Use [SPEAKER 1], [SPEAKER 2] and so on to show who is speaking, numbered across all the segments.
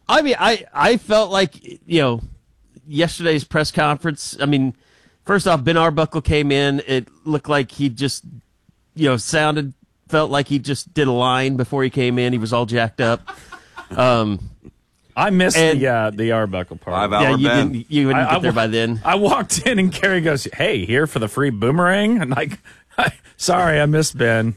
[SPEAKER 1] I mean, I felt like, yesterday's press conference, I mean, first off, Ben Arbuckle came in. It looked like he just, felt like he just did a line before he came in. He was all jacked up.
[SPEAKER 2] I missed the Arbuckle part.
[SPEAKER 3] 5 hour Ben.
[SPEAKER 1] You wouldn't get there by then.
[SPEAKER 2] I walked in and Carrie goes, "Hey, here for the free boomerang?" I'm like, sorry, I missed Ben.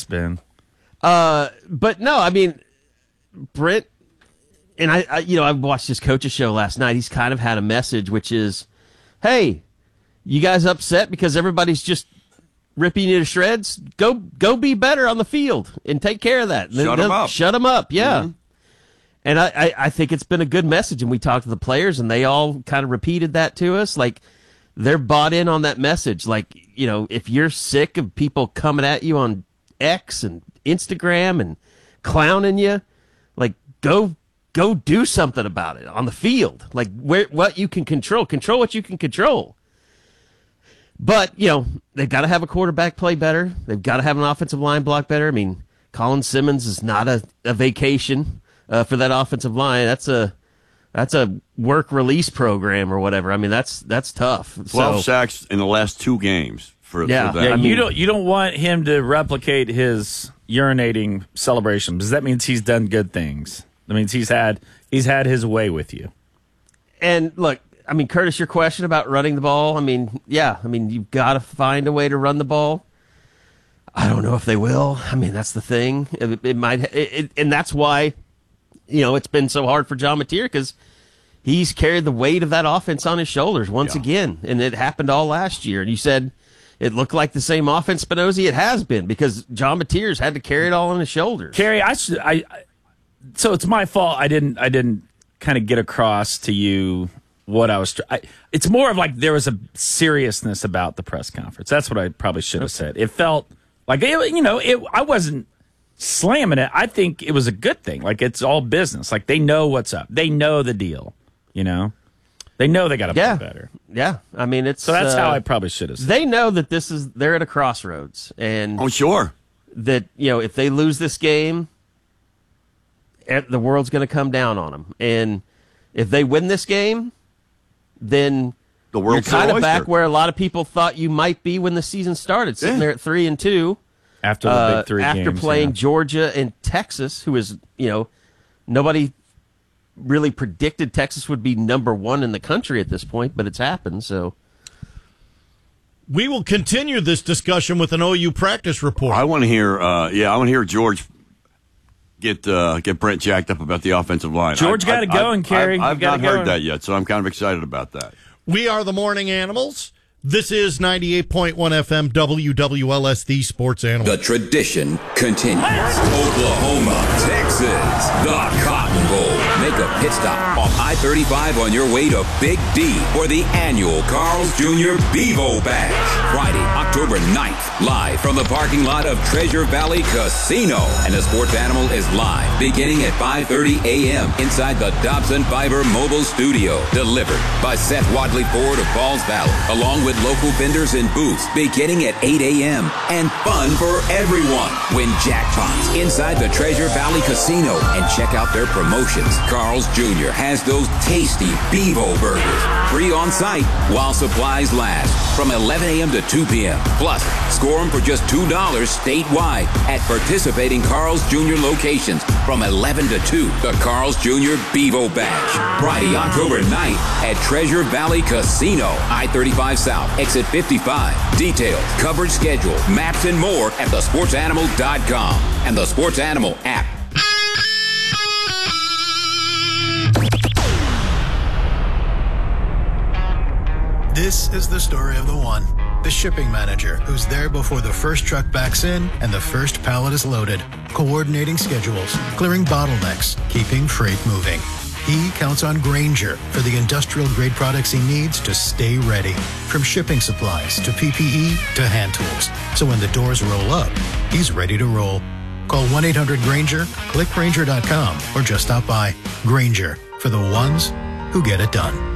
[SPEAKER 1] But no, I mean, Brent, and I watched his coach's show last night. He's kind of had a message, which is, hey, you guys upset because everybody's just ripping you to shreds? Go be better on the field and take care of that. Shut them up. Yeah. Mm-hmm. And I think it's been a good message, and we talked to the players, and they all kind of repeated that to us. Like, they're bought in on that message. Like, if you're sick of people coming at you on X and Instagram and clowning you, like, go do something about it on the field. Like, what you can control what you can control. But, they've got to have a quarterback play better. They've got to have an offensive line block better. I mean, Colin Simmons is not a vacation for that offensive line. That's a work release program or whatever. I mean, that's tough.
[SPEAKER 3] 12 sacks in the last 2 games for that.
[SPEAKER 2] Yeah, you don't want him to replicate his urinating celebration, because that means he's done good things. That means he's had his way with you.
[SPEAKER 1] And look, I mean, Curtis, your question about running the ball, I mean, you've got to find a way to run the ball. I don't know if they will. I mean, that's the thing. It might, and that's why, it's been so hard for John Mateer, because he's carried the weight of that offense on his shoulders once again, and it happened all last year. And you said it looked like the same offense, Spinozzi. It has been, because John Mateer's had to carry it all on his shoulders.
[SPEAKER 2] Carrie, so it's my fault. I didn't kind of get across to you what I was. It's more of like there was a seriousness about the press conference. That's what I probably should have said. It felt like I wasn't slamming it. I think it was a good thing. Like, it's all business. Like, they know what's up. They know the deal. They know they got to play better.
[SPEAKER 1] Yeah, I mean, it's
[SPEAKER 2] so that's how I probably should have said.
[SPEAKER 1] They know that they're at a crossroads, and
[SPEAKER 3] sure,
[SPEAKER 1] that if they lose this game, the world's going to come down on them. And if they win this game, then
[SPEAKER 3] the world's
[SPEAKER 1] you're kind of back where a lot of people thought you might be when the season started, sitting there at 3-2
[SPEAKER 2] after the big 3
[SPEAKER 1] after
[SPEAKER 2] games,
[SPEAKER 1] playing Georgia and Texas, who is nobody really predicted Texas would be number 1 in the country at this point, but it's happened. So
[SPEAKER 4] we will continue this discussion with an OU practice report.
[SPEAKER 3] I want to hear George get Brent jacked up about the offensive line.
[SPEAKER 2] George got it going, Kerry.
[SPEAKER 3] I've not heard that yet, so I'm kind of excited about that.
[SPEAKER 4] We are the Morning Animals. This is 98.1 FM WWLS, the Sports Animal.
[SPEAKER 5] The tradition continues. Oklahoma, Texas, the Cotton Bowl. Make a pit stop off I-35 on your way to Big D for the annual Carl's Jr. Bevo Bash. Friday, October 9th, live from the parking lot of Treasure Valley Casino. And the Sports Animal is live beginning at 5:30 a.m. inside the Dobson Fiber Mobile Studio. Delivered by Seth Wadley Ford of Falls Valley, along with local vendors and booths beginning at 8 a.m. And fun for everyone. Win jackpots inside the Treasure Valley Casino and check out their promotions. Carl's Jr. has those tasty Bevo burgers. Free on site while supplies last from 11 a.m. to 2 p.m. Plus, score them for just $2 statewide at participating Carl's Jr. locations from 11 to 2. The Carl's Jr. Bevo Bash. Friday, October 9th at Treasure Valley Casino. I-35 South, exit 55. Details, coverage schedule, maps, and more at thesportsanimal.com and the Sports Animal app.
[SPEAKER 6] This is the story of the one. The shipping manager who's there before the first truck backs in and the first pallet is loaded, coordinating schedules, clearing bottlenecks, keeping freight moving. He counts on Grainger for the industrial-grade products he needs to stay ready, from shipping supplies to PPE to hand tools. So when the doors roll up, he's ready to roll. Call 1-800-GRAINGER, click Grainger.com, or just stop by. Grainger, for the ones who get it done.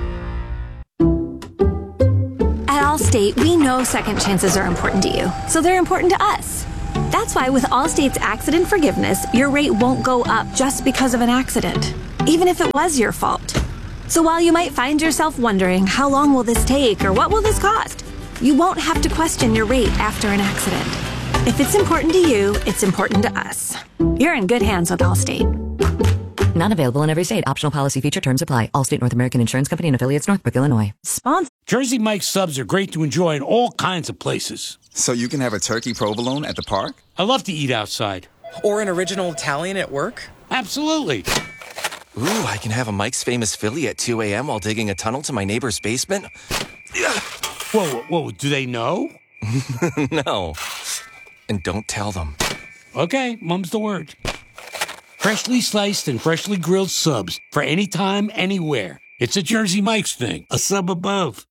[SPEAKER 7] At Allstate, we know second chances are important to you, so they're important to us. That's why with Allstate's accident forgiveness, your rate won't go up just because of an accident. even if it was your fault. So while you might find yourself wondering, how long will this take or what will this cost? You won't have to question your rate after an accident. If it's important to you, it's important to us. You're in good hands with Allstate.
[SPEAKER 8] Not available in every state. Optional policy feature terms apply. Allstate North American Insurance Company and affiliates, Northbrook, Illinois.
[SPEAKER 7] Sponsor.
[SPEAKER 9] Jersey Mike's subs are great to enjoy in all kinds of places.
[SPEAKER 10] So you can have a turkey provolone at the park?
[SPEAKER 9] I love to eat outside.
[SPEAKER 11] Or an original Italian at work?
[SPEAKER 9] Absolutely.
[SPEAKER 11] Ooh, I can have a Mike's Famous Philly at 2 a.m. while digging a tunnel to my neighbor's basement.
[SPEAKER 9] Whoa, do they know?
[SPEAKER 11] No. And don't tell them.
[SPEAKER 9] Okay, mum's the word. Freshly sliced and freshly grilled subs for any time, anywhere. It's a Jersey Mike's thing, a sub above.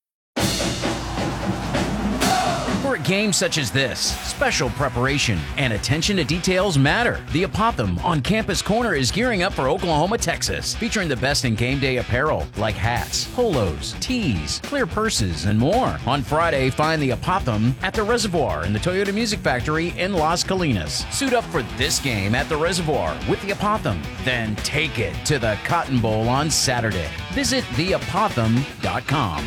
[SPEAKER 12] For games such as this, special preparation and attention to details matter. The Apothem on Campus Corner is gearing up for Oklahoma, Texas, featuring the best in game day apparel like hats, polos, tees, clear purses, and more. On Friday, find the Apothem at the Reservoir in the Toyota Music Factory in Las Colinas. Suit up for this game at the Reservoir with the Apothem, then take it to the Cotton Bowl on Saturday. Visit theapothem.com.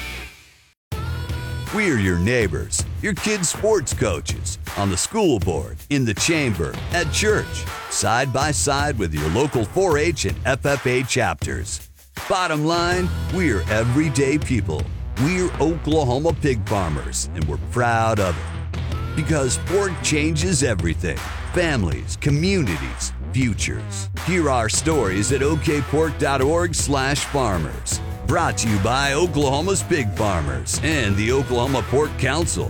[SPEAKER 13] We're your neighbors, your kids' sports coaches, on the school board, in the chamber, at church, side by side with your local 4-H and FFA chapters. Bottom line, we're everyday people. We're Oklahoma pig farmers, and we're proud of it. Because pork changes everything. Families, communities, futures. Hear our stories at okpork.org/farmers. Brought to you by Oklahoma's Pig Farmers and the Oklahoma Pork Council.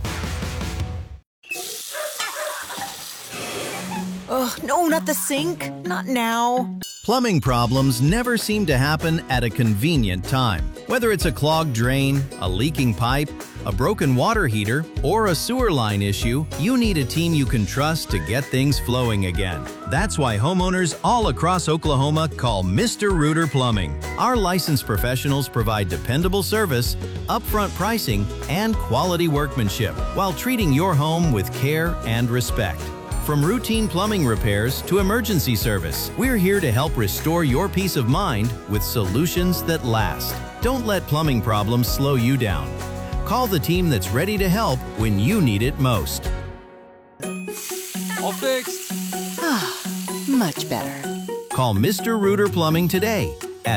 [SPEAKER 14] Ugh, no, not the sink. Not now.
[SPEAKER 15] Plumbing problems never seem to happen at a convenient time. Whether it's a clogged drain, a leaking pipe, a broken water heater, or a sewer line issue, you need a team you can trust to get things flowing again. That's why homeowners all across Oklahoma call Mr. Rooter Plumbing. Our licensed professionals provide dependable service, upfront pricing, and quality workmanship while treating your home with care and respect. From routine plumbing repairs to emergency service, we're here to help restore your peace of mind with solutions that last. Don't let plumbing problems slow you down. Call the team that's ready to help when you need it most.
[SPEAKER 16] All fixed.
[SPEAKER 14] Much better.
[SPEAKER 15] Call Mr. Rooter Plumbing today at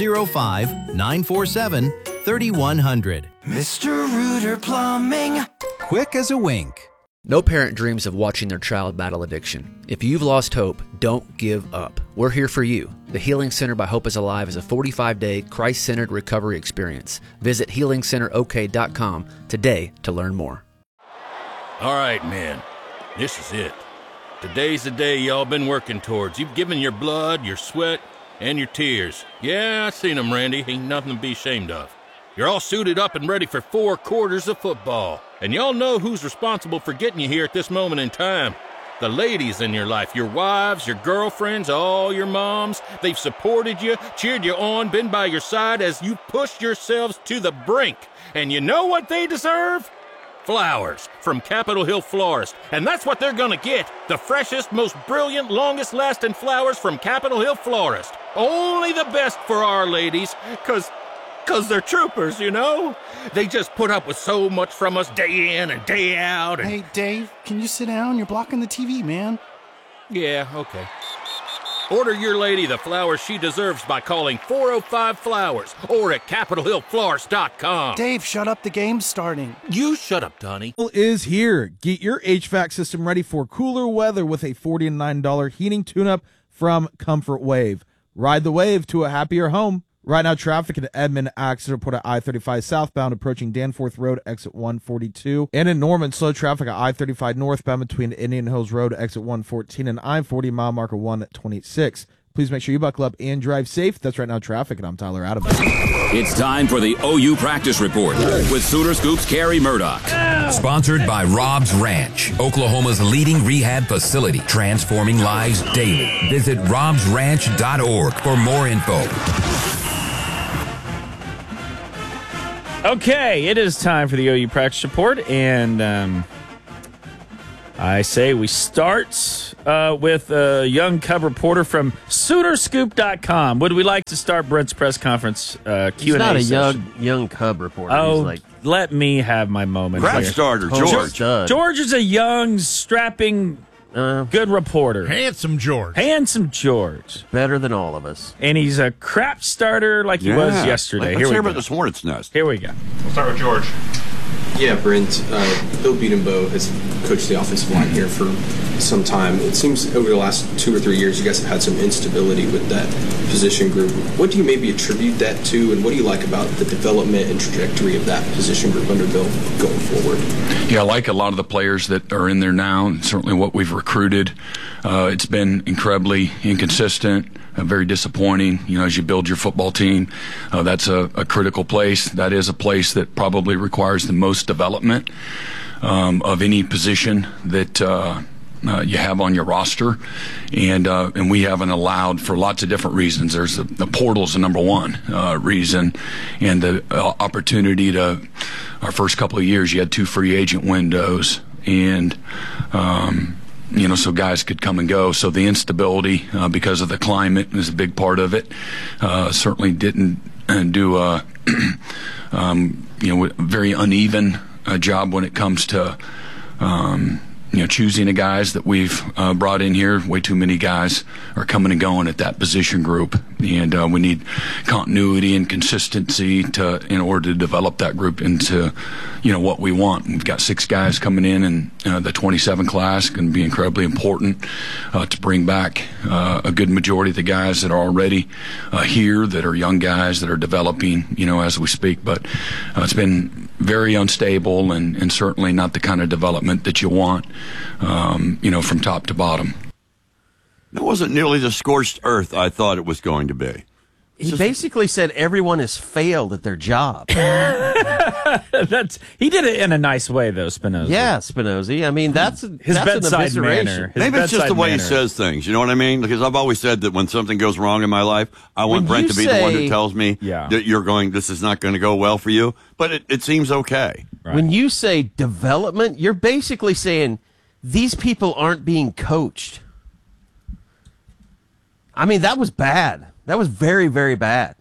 [SPEAKER 15] 405-947-3100.
[SPEAKER 17] Mr. Rooter Plumbing.
[SPEAKER 15] Quick as a wink.
[SPEAKER 18] No parent dreams of watching their child battle addiction. If you've lost hope, don't give up. We're here for you. The Healing Center by Hope is Alive is a 45-day Christ-centered recovery experience. Visit HealingCenterOK.com today to learn more.
[SPEAKER 19] All right, men. This is it. Today's the day y'all been working towards. You've given your blood, your sweat, and your tears. Yeah, I seen them, Randy. Ain't nothing to be ashamed of. You're all suited up and ready for 4 quarters of football. And y'all know who's responsible for getting you here at this moment in time. The ladies in your life, your wives, your girlfriends, all your moms. They've supported you, cheered you on, been by your side as you pushed yourselves to the brink. And you know what they deserve? Flowers from Capitol Hill Florist. And that's what they're gonna get. The freshest, most brilliant, longest-lasting flowers from Capitol Hill Florist. Only the best for our ladies, Cause they're troopers, you know? They just put up with so much from us day in and day out. And...
[SPEAKER 20] Hey, Dave, can you sit down? You're blocking the TV, man.
[SPEAKER 19] Yeah, okay. Order your lady the flowers she deserves by calling 405-FLOWERS or at CapitolHillFlowers.com.
[SPEAKER 20] Dave, shut up. The game's starting.
[SPEAKER 19] You shut up, Donnie.
[SPEAKER 21] Is here. Get your HVAC system ready for cooler weather with a $49 heating tune-up from Comfort Wave. Ride the wave to a happier home. Right now, traffic in Edmond, Axeter, Port at I-35 southbound approaching Danforth Road, exit 142. And in Norman, slow traffic at I-35 northbound between Indian Hills Road, exit 114, and I-40 mile marker 126. Please make sure you buckle up and drive safe. That's right now traffic, and I'm Tyler Adams.
[SPEAKER 5] It's time for the OU Practice Report with Sooner Scoop's Carrie Murdoch.
[SPEAKER 22] Sponsored by Rob's Ranch, Oklahoma's leading rehab facility, transforming lives daily. Visit robsranch.org for more info.
[SPEAKER 2] Okay, it is time for the OU Practice Report, and I say we start with a young cub reporter from Soonerscoop.com. Would we like to start Brent's press conference Q&A
[SPEAKER 1] He's not a
[SPEAKER 2] session?
[SPEAKER 1] young cub reporter.
[SPEAKER 2] Oh,
[SPEAKER 1] He's like,
[SPEAKER 2] let me have my moment
[SPEAKER 3] Crap
[SPEAKER 2] here.
[SPEAKER 3] starter, George.
[SPEAKER 2] George is a young, strapping, good reporter.
[SPEAKER 4] Handsome George.
[SPEAKER 2] Handsome George.
[SPEAKER 1] Better than all of us.
[SPEAKER 2] And he's a crap starter like he was yesterday.
[SPEAKER 3] Let's hear about this Hornets nest.
[SPEAKER 2] Here we go.
[SPEAKER 23] We'll start with George.
[SPEAKER 24] Yeah, Brent, Bill Bedenbaugh has coached the offensive line here for some time. It seems over the last 2 or 3 years you guys have had some instability with that position group. What do you maybe attribute that to, and what do you like about the development and trajectory of that position group under Bill going forward?
[SPEAKER 25] Yeah, I like a lot of the players that are in there now, and certainly what we've recruited. It's been incredibly inconsistent. Very disappointing. As you build your football team, that's a critical place. That is a place that probably requires the most development of any position that you have on your roster, and we haven't allowed for lots of different reasons. There's the portal's the number one reason, and the opportunity to our first couple of years, you had 2 free agent windows, and so guys could come and go. So the instability because of the climate is a big part of it. Certainly didn't do a very uneven job when it comes to choosing the guys that we've brought in here. Way too many guys are coming and going at that position group, and we need continuity and consistency in order to develop that group into what we want. We've got 6 guys coming in the 27 class. Going to be incredibly important to bring back a good majority of the guys that are already here, that are young guys that are developing as we speak. But it's been very unstable and certainly not the kind of development that you want from top to bottom.
[SPEAKER 3] It wasn't nearly the scorched earth I thought it was going to be.
[SPEAKER 1] He basically said everyone has failed at their job.
[SPEAKER 2] He did it in a nice way, though, Spinozzi.
[SPEAKER 1] Yeah, Spinozzi. I mean, that's
[SPEAKER 2] his
[SPEAKER 1] an
[SPEAKER 2] bedside manner.
[SPEAKER 3] Maybe it's just the way he says things. You know what I mean? Because I've always said that when something goes wrong in my life, I want Brent to be the one that tells me that this is not going to go well for you. But it seems okay.
[SPEAKER 1] Right. When you say development, you're basically saying these people aren't being coached. I mean, that was bad. That was very, very bad.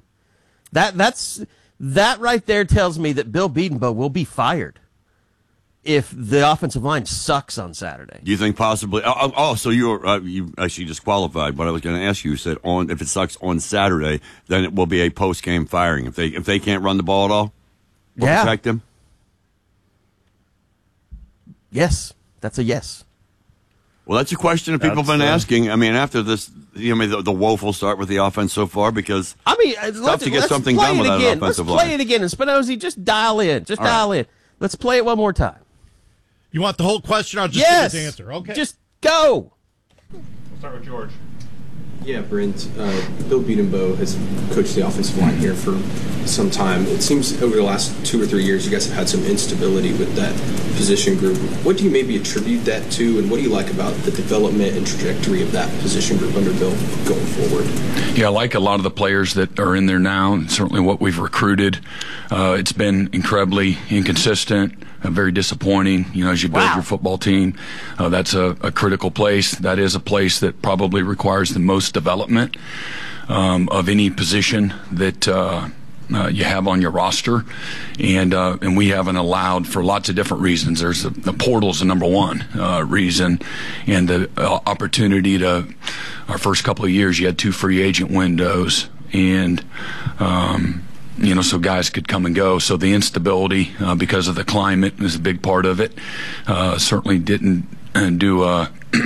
[SPEAKER 1] That right there tells me that Bill Bedenbaugh will be fired if the offensive line sucks on Saturday.
[SPEAKER 3] Do you think possibly? So you actually just qualified what I was going to ask you. You said if it sucks on Saturday, then it will be a post game firing if they can't run the ball at all. Protect them.
[SPEAKER 1] Yes, that's a yes.
[SPEAKER 3] Well, that's a question that people have been asking. I mean, after this, the woeful start with the offense so far, because
[SPEAKER 1] it's
[SPEAKER 3] tough to get something done with that offensive line.
[SPEAKER 1] Let's play it again. And Spinozzi, just dial in. Dial in. Let's play it one more time.
[SPEAKER 4] You want the whole question? I'll just give his answer. Okay.
[SPEAKER 1] Just go.
[SPEAKER 23] We'll start with George.
[SPEAKER 24] Yeah, Brent, Bill Bedenbaugh has coached the offensive line here for some time. It seems over the last 2 or 3 years you guys have had some instability with that position group. What do you maybe attribute that to, and what do you like about the development and trajectory of that position group under Bill going forward?
[SPEAKER 25] Yeah, I like a lot of the players that are in there now, and certainly what we've recruited. It's been incredibly inconsistent. Very disappointing. As you build your football team, that's a critical place. That is a place that probably requires the most development of any position that you have on your roster, and we haven't allowed for lots of different reasons. There's the portal's the number one reason, and the opportunity to our first couple of years, you had 2 free agent windows, and so guys could come and go. So the instability because of the climate is a big part of it. Certainly didn't do a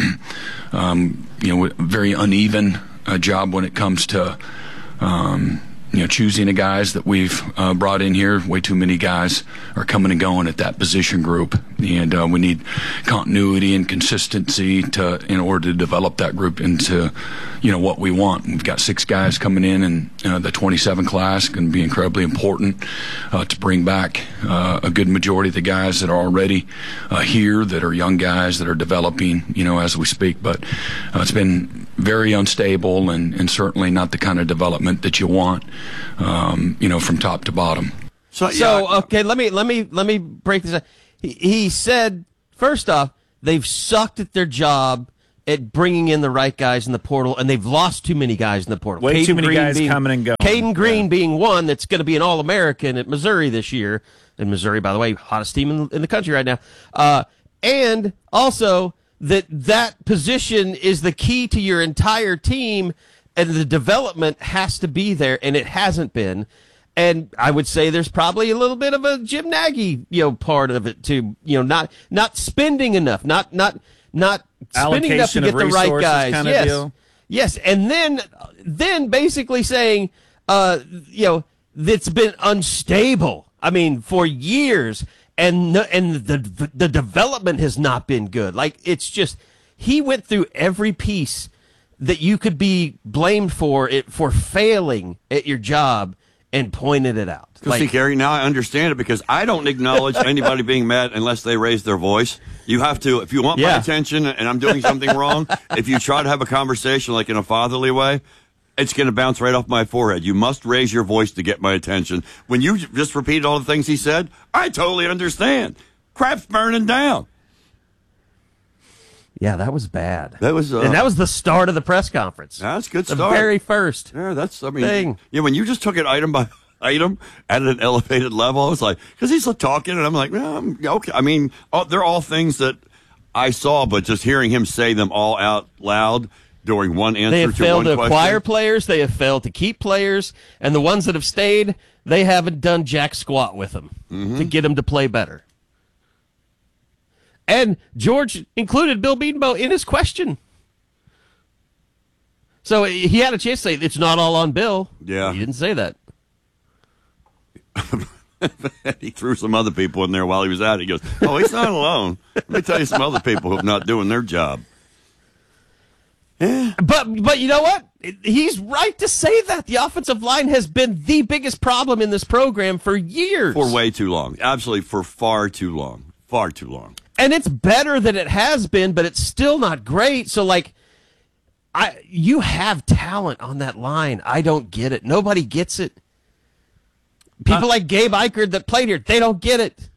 [SPEAKER 25] very uneven job when it comes to choosing the guys that we've brought in here. Way too many guys are coming and going at that position group, and we need continuity and consistency in order to develop that group into what we want. We've got 6 guys coming in the 27 class. Going to be incredibly important to bring back a good majority of the guys that are already here, that are young guys that are developing as we speak. But it's been very unstable and certainly not the kind of development that you want from top to bottom.
[SPEAKER 1] So okay, let me break this up. He said, first off, they've sucked at their job at bringing in the right guys in the portal, and they've lost too many guys in the portal.
[SPEAKER 2] Way too many guys coming and going.
[SPEAKER 1] Caden Green being one that's going to be an All-American at Missouri this year. And Missouri, by the way, hottest team in the country right now. And also that position is the key to your entire team, and the development has to be there, and it hasn't been. And I would say there's probably a little bit of a Jim Nagy, part of it too. Not spending enough, not spending enough to get the right guys.
[SPEAKER 2] Kind of
[SPEAKER 1] yes,
[SPEAKER 2] deal.
[SPEAKER 1] yes, and then basically saying, it's been unstable. I mean, for years, and the development has not been good. Like, it's just, he went through every piece that you could be blamed for failing at your job and pointed it out.
[SPEAKER 3] See, Gary, now I understand it, because I don't acknowledge anybody being mad unless they raise their voice. You have to, if you want my attention and I'm doing something wrong, if you try to have a conversation like in a fatherly way, it's going to bounce right off my forehead. You must raise your voice to get my attention. When you just repeated all the things he said, I totally understand. Crap's burning down.
[SPEAKER 1] Yeah, that was bad.
[SPEAKER 3] That was,
[SPEAKER 1] and that was the start of the press conference.
[SPEAKER 3] That's a good start.
[SPEAKER 1] The very first.
[SPEAKER 3] Yeah,
[SPEAKER 1] thing.
[SPEAKER 3] Yeah, when you just took it item by item at an elevated level, I was like, because he's talking, and I'm like, okay. I mean, they're all things that I saw, but just hearing him say them all out loud during one answer to one question.
[SPEAKER 1] They have failed to acquire players. They have failed to keep players. And the ones that have stayed, they haven't done jack squat with them to get them to play better. And George included Bill Bedenbaugh in his question. So he had a chance to say, it's not all on Bill.
[SPEAKER 3] Yeah.
[SPEAKER 1] He didn't say that.
[SPEAKER 3] He threw some other people in there while he was at it. He goes, he's not alone. Let me tell you some other people who are not doing their job. Yeah.
[SPEAKER 1] But you know what? He's right to say that. The offensive line has been the biggest problem in this program for years.
[SPEAKER 3] For way too long. Absolutely, for far too long. Far too long.
[SPEAKER 1] And it's better than it has been, but it's still not great. So, you have talent on that line. I don't get it. Nobody gets it. People like Gabe Eichert that played here, they don't get it.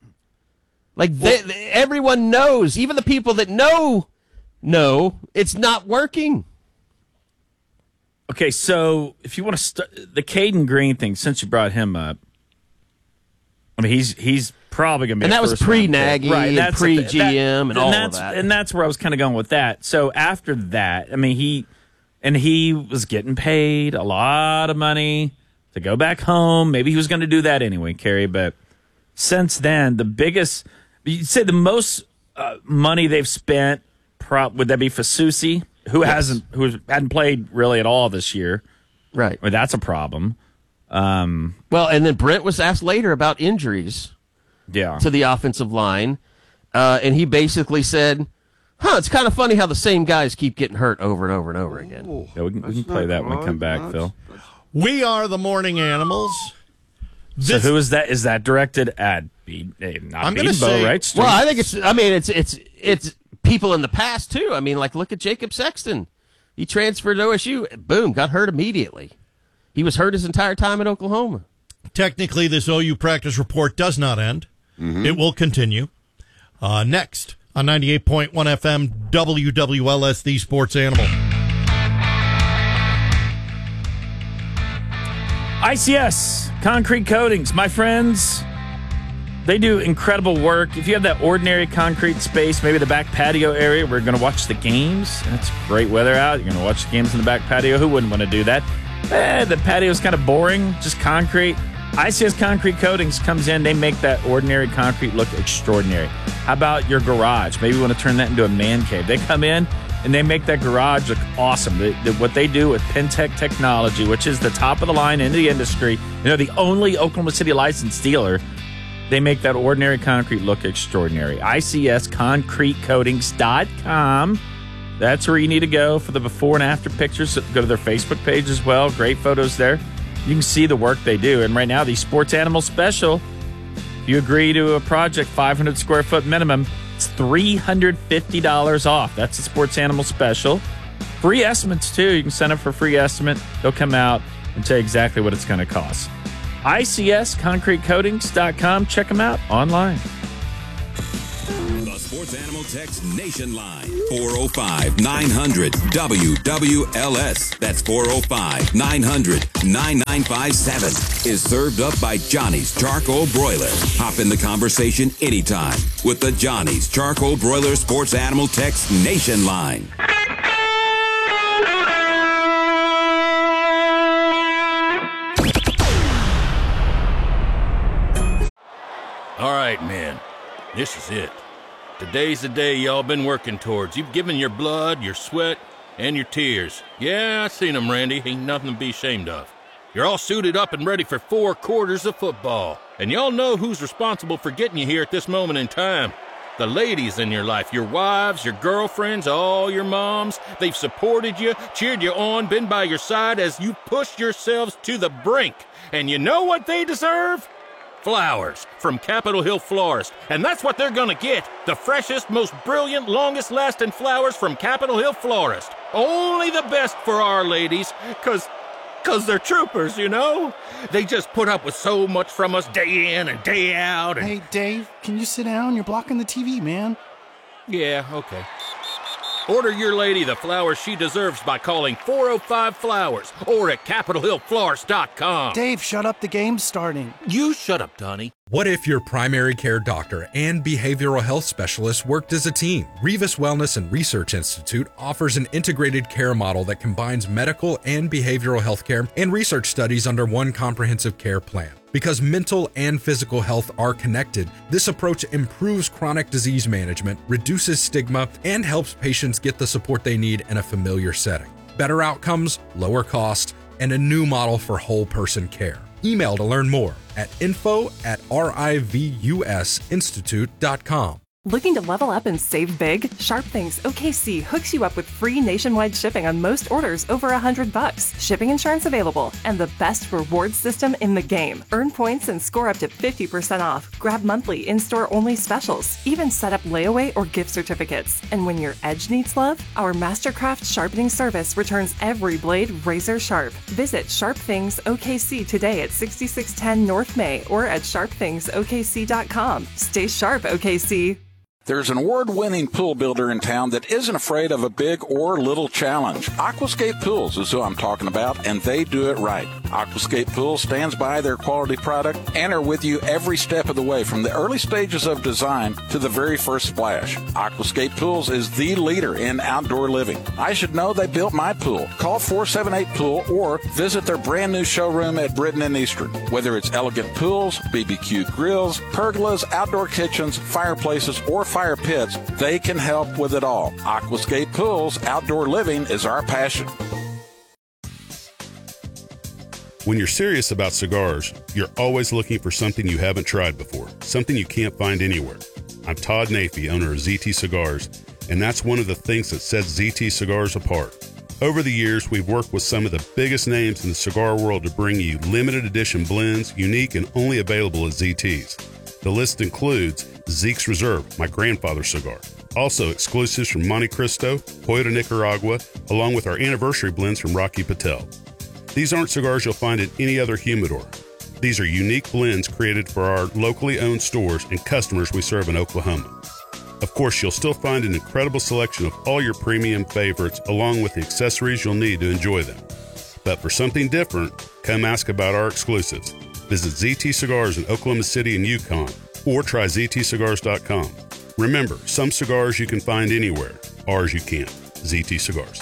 [SPEAKER 1] Everyone knows. Even the people that know, it's not working.
[SPEAKER 2] Okay, so if you want to start the Caden Green thing, since you brought him up, I mean, he's probably going to be.
[SPEAKER 1] And that was pre-Nagy and pre-GM and all of that.
[SPEAKER 2] And that's where I was kind of going with that. So after that, I mean, he was getting paid a lot of money to go back home. Maybe he was going to do that anyway, Kerry. But since then, you'd say the most money they've spent, would that be Fasusi, who hadn't played really at all this year?
[SPEAKER 1] Right.
[SPEAKER 2] Well, that's a problem.
[SPEAKER 1] Well, and then Brent was asked later about injuries.
[SPEAKER 2] Yeah.
[SPEAKER 1] To the offensive line, and he basically said, it's kind of funny how the same guys keep getting hurt over and over and over again.
[SPEAKER 2] Yeah, we can play that when we come back, Phil.
[SPEAKER 4] We are the Morning Animals.
[SPEAKER 2] So who is that? Is that directed at not Bedenbaugh, right?
[SPEAKER 1] Well, I think it's people in the past, too. I mean, look at Jacob Sexton. He transferred to OSU. Boom, got hurt immediately. He was hurt his entire time at Oklahoma.
[SPEAKER 4] Technically, this OU practice report does not end. Mm-hmm. It will continue. Next on 98.1 FM, WWLS, the Sports Animal.
[SPEAKER 2] ICS, Concrete Coatings. My friends, they do incredible work. If you have that ordinary concrete space, maybe the back patio area, we're going to watch the games. That's great weather out. You're going to watch the games in the back patio. Who wouldn't want to do that? The patio's kind of boring, just concrete. ICS Concrete Coatings comes in. They make that ordinary concrete look extraordinary. How about your garage? Maybe you want to turn that into a man cave. They come in and they make that garage look awesome. What they do with Pentec Technology, which is the top of the line in the industry, the only Oklahoma City licensed dealer, they make that ordinary concrete look extraordinary. ICSConcreteCoatings.com. That's where you need to go for the before and after pictures. Go to their Facebook page as well. Great photos there. You can see the work they do. And right now, the Sports Animal Special, if you agree to a project, 500 square foot minimum, it's $350 off. That's the Sports Animal Special. Free estimates, too. You can send up for a free estimate. They'll come out and tell you exactly what it's going to cost. ICSConcreteCoatings.com. Check them out online.
[SPEAKER 5] The Sports
[SPEAKER 22] Sports Animal Text Nation line. 405-900-WWLS. That's 405-900-9957. Is served up by Johnny's Charcoal Broiler. Hop in the conversation anytime with the Johnny's Charcoal Broiler Sports Animal Text Nation line.
[SPEAKER 19] All right, men. This is it. Today's the day y'all been working towards. You've given your blood, your sweat, and your tears. Yeah, I seen them, Randy. Ain't nothing to be ashamed of. You're all suited up and ready for 4 quarters of football. And y'all know who's responsible for getting you here at this moment in time. The ladies in your life, your wives, your girlfriends, all your moms. They've supported you, cheered you on, been by your side as you pushed yourselves to the brink. And you know what they deserve? Flowers from Capitol Hill Florist. And that's what they're gonna get. The freshest, most brilliant, longest-lasting flowers from Capitol Hill Florist. Only the best for our ladies, cause they're troopers, you know? They just put up with so much from us day in and day out. And...
[SPEAKER 20] Hey, Dave, can you sit down? You're blocking the TV, man.
[SPEAKER 19] Yeah, okay. Order your lady the flowers she deserves by calling 405-FLOWERS or at CapitolHillFlorist.com.
[SPEAKER 20] Dave, shut up. The game's starting.
[SPEAKER 19] You shut up, Donnie.
[SPEAKER 6] What if your primary care doctor and behavioral health specialist worked as a team? Revis Wellness and Research Institute offers an integrated care model that combines medical and behavioral health care and research studies under one comprehensive care plan. Because mental and physical health are connected, this approach improves chronic disease management, reduces stigma, and helps patients get the support they need in a familiar setting. Better outcomes, lower cost, and a new model for whole person care. Email to learn more at info@rivusinstitute.com.
[SPEAKER 7] Looking to level up and save big? Sharp Things OKC hooks you up with free nationwide shipping on most orders over $100. Shipping insurance available and the best reward system in the game. Earn points and score up to 50% off. Grab monthly in-store only specials. Even set up layaway or gift certificates. And when your edge needs love, our Mastercraft sharpening service returns every blade razor sharp. Visit Sharp Things OKC today at 6610 North May or at sharpthingsokc.com. Stay sharp, OKC.
[SPEAKER 8] There's an award-winning pool builder in town that isn't afraid of a big or little challenge. Aquascape Pools is who I'm talking about, and they do it right. Aquascape Pools stands by their quality product and are with you every step of the way, from the early stages of design to the very first splash. Aquascape Pools is the leader in outdoor living. I should know they built my pool. Call 478-POOL or visit their brand new showroom at Britton and Eastern. Whether it's elegant pools, BBQ grills, pergolas, outdoor kitchens, fireplaces, or fire pits, they can help with it all. Aquascape Pools, outdoor living is our passion.
[SPEAKER 10] When you're serious about cigars, you're always looking for something you haven't tried before, something you can't find anywhere. I'm Todd Nafee, owner of ZT Cigars, and that's one of the things that sets ZT Cigars apart. Over the years, we've worked with some of the biggest names in the cigar world to bring you limited edition blends, unique and only available at ZT's. The list includes Zeke's Reserve, my grandfather's cigar. Also exclusives from Monte Cristo, Toyota Nicaragua, along with our anniversary blends from Rocky Patel. These aren't cigars you'll find at any other humidor. These are unique blends created for our locally owned stores and customers we serve in Oklahoma. Of course, you'll still find an incredible selection of all your premium favorites along with the accessories you'll need to enjoy them. But for something different, come ask about our exclusives. Visit ZT Cigars in Oklahoma City and Yukon, or try ZTCigars.com. Remember, some cigars you can find anywhere. Ours you can't. ZT Cigars.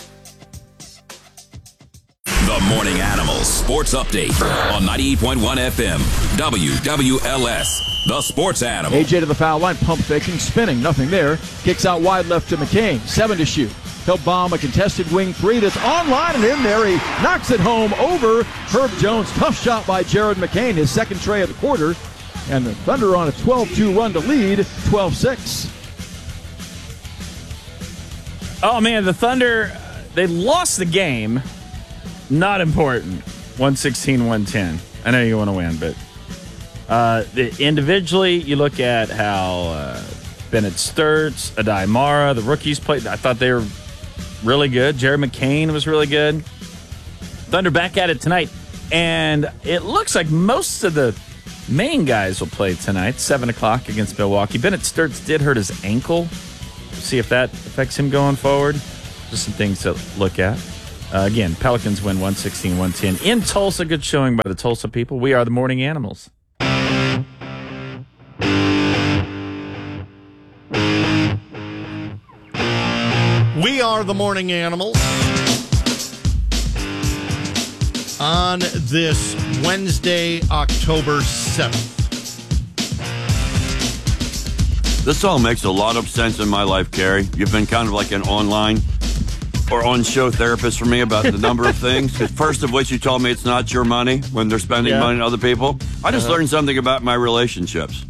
[SPEAKER 22] The Morning Animals Sports Update on 98.1 FM, WWLS. The Sports Animal.
[SPEAKER 11] AJ to the foul line, pump faking, spinning, nothing there. Kicks out wide left to McCain, 7 to shoot. He'll bomb a contested wing three that's online and in there. He knocks it home over Herb Jones. Tough shot by Jared McCain, his second tray of the quarter. And the Thunder on a 12-2 run to lead, 12-6.
[SPEAKER 2] Oh, man, the Thunder, they lost the game. Not important. 116-110. I know you want to win, but individually, you look at how Bennett Sturts, Adai Mara, the rookies played. I thought they were really good. Jared McCain was really good. Thunder back at it tonight. And it looks like most of the main guys will play tonight, 7 o'clock against Milwaukee. Bennett Sturts did hurt his ankle see if that affects him going forward. Just some things to look at. Again, Pelicans win 116-110 in Tulsa. Good showing by the Tulsa people. We are the Morning Animals.
[SPEAKER 4] We are the Morning Animals on this Wednesday, October 7th.
[SPEAKER 3] This all makes a lot of sense in my life, Carrie. You've been kind of like an online or on-show therapist for me about the number of things. First of which, you told me it's not your money when they're spending money on other people. I just learned something about my relationships.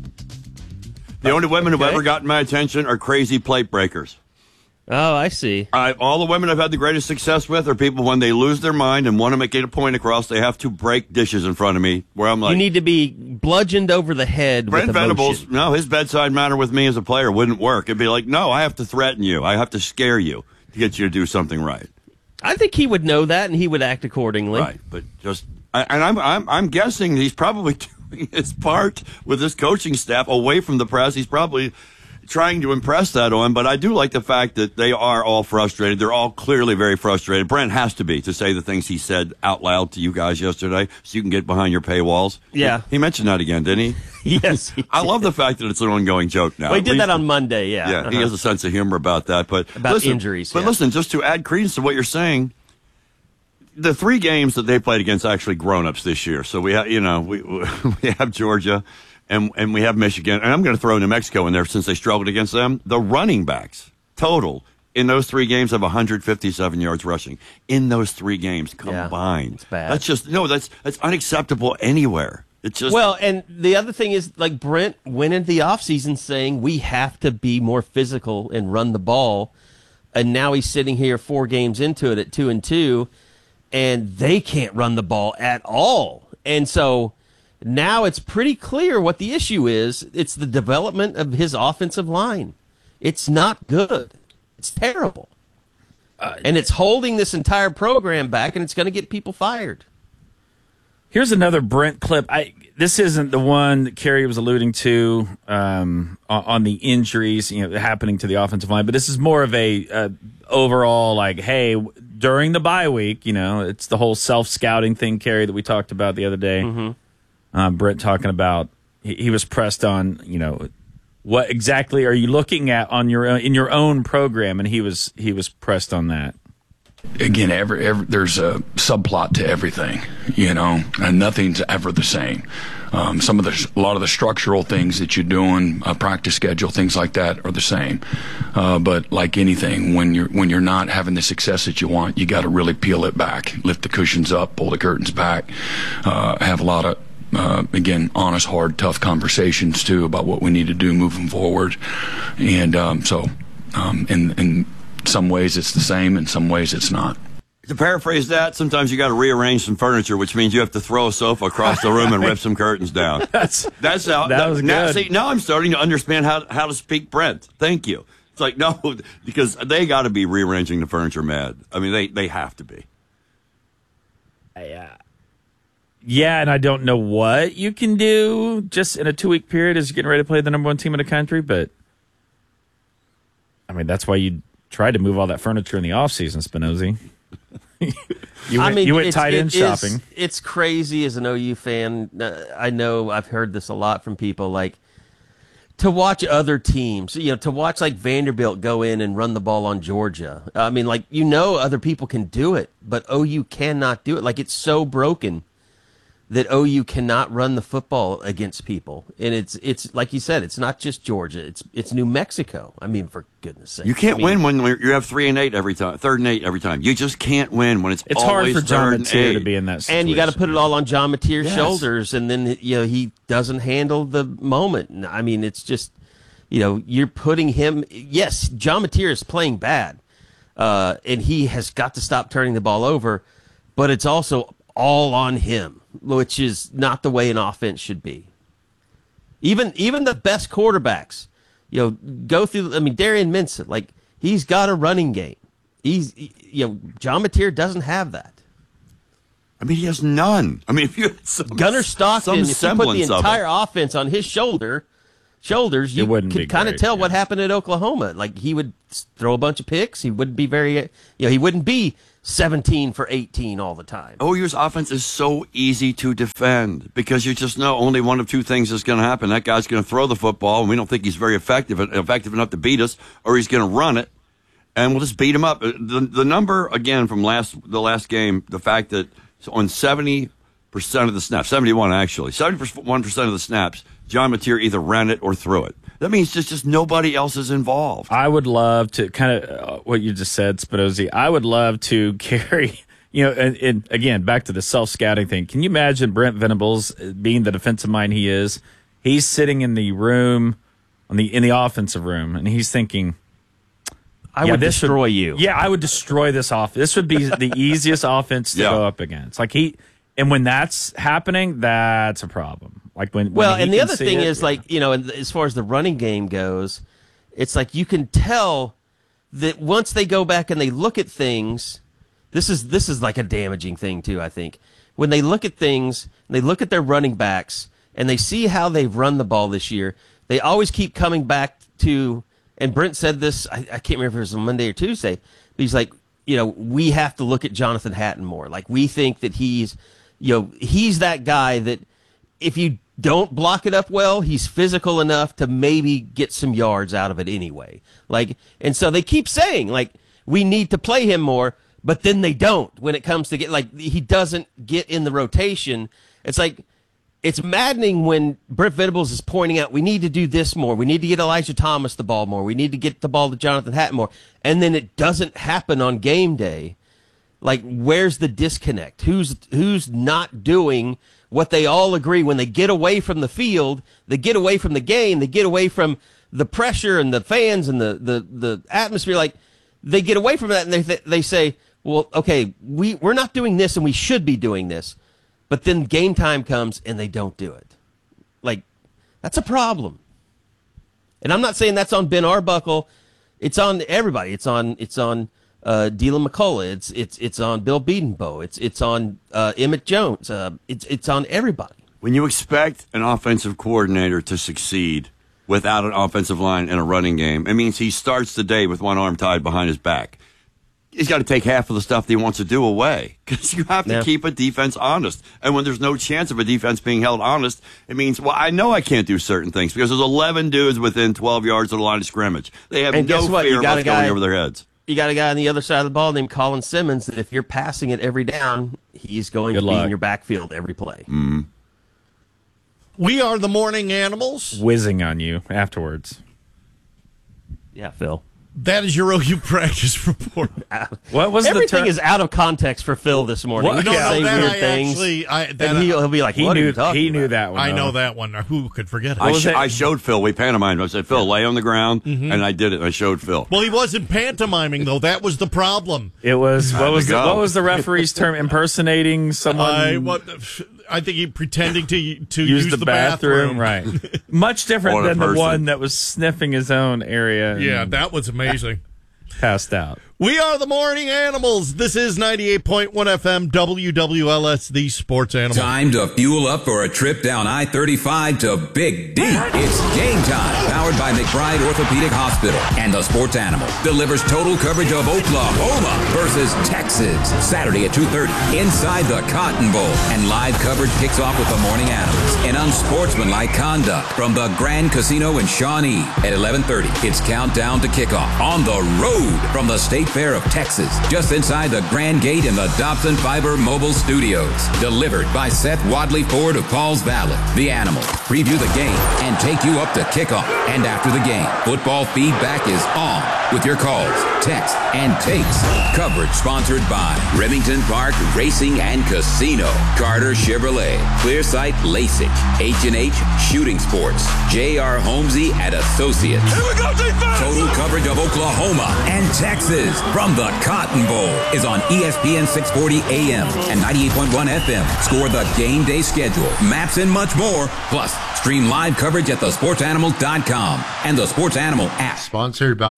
[SPEAKER 3] The only women who've ever gotten my attention are crazy plate breakers.
[SPEAKER 1] Oh, I see.
[SPEAKER 3] All the women I've had the greatest success with are people when they lose their mind and want to get a point across, they have to break dishes in front of me where I'm like...
[SPEAKER 1] You need to be bludgeoned over the head
[SPEAKER 3] Brent
[SPEAKER 1] with
[SPEAKER 3] Venables,
[SPEAKER 1] emotion.
[SPEAKER 3] no, his bedside manner with me as a player wouldn't work. It'd be like, no, I have to threaten you. I have to scare you to get you to do something right.
[SPEAKER 1] I think he would know that and he would act accordingly.
[SPEAKER 3] Right, but just... And I'm guessing he's probably doing his part with his coaching staff away from the press. He's probably... trying to impress that on, but I do like the fact that they are all frustrated. They're all clearly very frustrated. Brent has to be, to say the things he said out loud to you guys yesterday so you can get behind your paywalls.
[SPEAKER 1] Yeah.
[SPEAKER 3] He mentioned that again, didn't he?
[SPEAKER 1] Yes.
[SPEAKER 3] I love the fact that it's an ongoing joke now.
[SPEAKER 1] Well, he did that on Monday, yeah.
[SPEAKER 3] Yeah, he has a sense of humor about that. But
[SPEAKER 1] about
[SPEAKER 3] listen,
[SPEAKER 1] injuries.
[SPEAKER 3] But listen, just to add credence to what you're saying, the 3 games that they played against actually grown-ups this year. So we have, we have Georgia. And we have Michigan, and I'm going to throw New Mexico in there since they struggled against them. The running backs total in those 3 games have 157 yards rushing in those 3 games combined.
[SPEAKER 1] It's bad.
[SPEAKER 3] That's just that's unacceptable anywhere. It's just
[SPEAKER 1] well, and the other thing is, like, Brent went into the offseason saying we have to be more physical and run the ball, and now he's sitting here 4 games into it at 2-2, and they can't run the ball at all, and so. Now it's pretty clear what the issue is. It's the development of his offensive line. It's not good. It's terrible. And it's holding this entire program back, and it's going to get people fired.
[SPEAKER 2] Here's another Brent clip. This isn't the one that Kerry was alluding to on the injuries happening to the offensive line, but this is more of a overall, like, hey, during the bye week, it's the whole self-scouting thing, Kerry, that we talked about the other day.
[SPEAKER 1] Mm-hmm.
[SPEAKER 2] Brent talking about he was pressed on, what exactly are you looking at on in your own program, and he was pressed on that.
[SPEAKER 25] Again, there's a subplot to everything, and nothing's ever the same. A lot of the structural things that you're doing, practice schedule, things like that are the same. But like anything, when you're not having the success that you want, you got to really peel it back, lift the cushions up, pull the curtains back, have a lot of again, honest, hard, tough conversations too about what we need to do moving forward. And in some ways it's the same, in some ways it's not.
[SPEAKER 3] To paraphrase that, sometimes you got to rearrange some furniture, which means you have to throw a sofa across the room and rip some curtains down.
[SPEAKER 2] That's how
[SPEAKER 3] that
[SPEAKER 2] was
[SPEAKER 3] now,
[SPEAKER 2] good.
[SPEAKER 3] See, now I'm starting to understand how to speak Brent. Thank you. It's like, no, because they got to be rearranging the furniture mad. I mean, they have to be.
[SPEAKER 2] Yeah, and I don't know what you can do just in a 2-week period as you're getting ready to play the number 1 team in the country, but I mean, that's why you tried to move all that furniture in the offseason, Spinozzi. You went tight end shopping.
[SPEAKER 1] It's crazy as an OU fan. I know I've heard this a lot from people, like, to watch other teams, to watch like Vanderbilt go in and run the ball on Georgia. I mean, like, other people can do it, but OU cannot do it. Like, it's so broken that OU cannot run the football against people. And it's like you said, it's not just Georgia. It's New Mexico. I mean, for goodness sake.
[SPEAKER 3] You can't win when you have 3 and 8 every time, 3rd and 8 every time. You just can't win when it's
[SPEAKER 2] hard
[SPEAKER 3] always
[SPEAKER 2] for John
[SPEAKER 3] 3rd and
[SPEAKER 2] Mateer
[SPEAKER 3] 8.
[SPEAKER 2] to be in that situation.
[SPEAKER 1] And you got to put it all on John Mateer's
[SPEAKER 3] Yes.
[SPEAKER 1] shoulders, and then he doesn't handle the moment. I mean, it's just you're putting him. Yes, John Mateer is playing bad, and he has got to stop turning the ball over, but it's also all on him, which is not the way an offense should be. Even the best quarterbacks, go through. I mean, Darian Minson, like, he's got a running game. John Mateer doesn't have that.
[SPEAKER 3] I mean, he has none. I mean, if you had
[SPEAKER 1] Gunnar Stockton, if you put the entire offense on his shoulder, shoulders, you could kind of tell what happened at Oklahoma. Like, he would throw a bunch of picks. He wouldn't be he wouldn't be 17 for 18 all the time.
[SPEAKER 3] OU's offense is so easy to defend because you just know only one of two things is going to happen. That guy's going to throw the football, and we don't think he's very effective enough to beat us, or he's going to run it, and we'll just beat him up. The number, again, from the last game, the fact that on 70% of the snaps, 71 actually, 71% of the snaps, John Mateer either ran it or threw it. That means just nobody else is involved.
[SPEAKER 2] I would love to kind of what you just said, Spinozzi. I would love to carry, and again, back to the self-scouting thing. Can you imagine Brent Venables being the defensive mind he is? He's sitting in the room, in the offensive room, and he's thinking,
[SPEAKER 1] I would destroy you.
[SPEAKER 2] Yeah, I would destroy this offense. This would be the easiest offense to go up against. Like and when that's happening, that's a problem. Like when
[SPEAKER 1] and the other thing is as far as the running game goes, it's like you can tell that once they go back and they look at things, this is like a damaging thing too, I think. When they look at things, and they look at their running backs and they see how they've run the ball this year, they always keep coming back to, and Brent said this, I can't remember if it was on Monday or Tuesday, but he's like, we have to look at Jonathan Hatton more. Like, we think that he's that guy that if you don't block it up well, he's physical enough to maybe get some yards out of it anyway. Like, and so they keep saying, like, we need to play him more, but then they don't when it comes to he doesn't get in the rotation. It's like, it's maddening when Brent Venables is pointing out, we need to do this more. We need to get Elijah Thomas the ball more. We need to get the ball to Jonathan Hatton more. And then it doesn't happen on game day. Like, where's the disconnect? Who's not doing what they all agree when they get away from the field, they get away from the game, they get away from the pressure and the fans and the atmosphere. Like, they get away from that and they say, well, okay, we're not doing this and we should be doing this. But then game time comes and they don't do it. Like, that's a problem. And I'm not saying that's on Ben Arbuckle. It's on everybody. It's on Dylan McCullough. It's on Bill Bedenbaugh. It's on Emmett Jones. It's on everybody.
[SPEAKER 3] When you expect an offensive coordinator to succeed without an offensive line in a running game, it means he starts the day with one arm tied behind his back. He's got to take half of the stuff that he wants to do away because you have to keep a defense honest. And when there's no chance of a defense being held honest, it means, well, I know I can't do certain things because there's 11 dudes within 12 yards of the line of scrimmage. They have no fear of what's going over their heads.
[SPEAKER 1] You got a guy on the other side of the ball named Colin Simmons that if you're passing it every down, he's going to be in your backfield every play.
[SPEAKER 3] Mm-hmm.
[SPEAKER 4] We are the morning animals.
[SPEAKER 2] Whizzing on you afterwards.
[SPEAKER 1] Yeah, Phil.
[SPEAKER 4] That is your OU practice report.
[SPEAKER 2] What was
[SPEAKER 1] Everything is out of context for Phil this morning. He don't say weird things. He'll be like,
[SPEAKER 2] he knew that one.
[SPEAKER 4] I know that one. Who could forget it?
[SPEAKER 3] I showed Phil. We pantomimed. I said, Phil, lay on the ground, and I did it. I showed Phil.
[SPEAKER 4] Well, he wasn't pantomiming, though. That was the problem.
[SPEAKER 2] It was, what was the referee's term? Impersonating someone?
[SPEAKER 4] I think he pretending to
[SPEAKER 2] use the bathroom. Right. Much different than the one that was sniffing his own area.
[SPEAKER 4] Yeah, that was amazing.
[SPEAKER 2] Passed out.
[SPEAKER 4] We are the morning animals. This is 98.1 FM WWLS, the sports animal.
[SPEAKER 22] Time to fuel up for a trip down I-35 to Big D. It's game time, powered by McBride Orthopedic Hospital. And the sports animal delivers total coverage of Oklahoma versus Texas. Saturday at 2:30 inside the Cotton Bowl. And live coverage kicks off with the morning animals. An unsportsmanlike conduct from the Grand Casino in Shawnee. At 11:30, it's countdown to kickoff on the road from the State Fair of Texas, just inside the Grand Gate in the Dobson Fiber Mobile Studios. Delivered by Seth Wadley Ford of Pauls Valley. The Animals preview the game and take you up to kickoff. And after the game, football feedback is on with your calls, texts, and takes. Coverage sponsored by Remington Park Racing and Casino, Carter Chevrolet, Clearsight LASIK, H&H Shooting Sports, J.R. Holmesy and Associates. Here we go, defense! Total coverage of Oklahoma and Texas from the Cotton Bowl is on ESPN 640 AM and 98.1 FM. Score the game day schedule, maps, and much more. Plus, stream live coverage at thesportsanimal.com and the Sports Animal app.
[SPEAKER 9] Sponsored by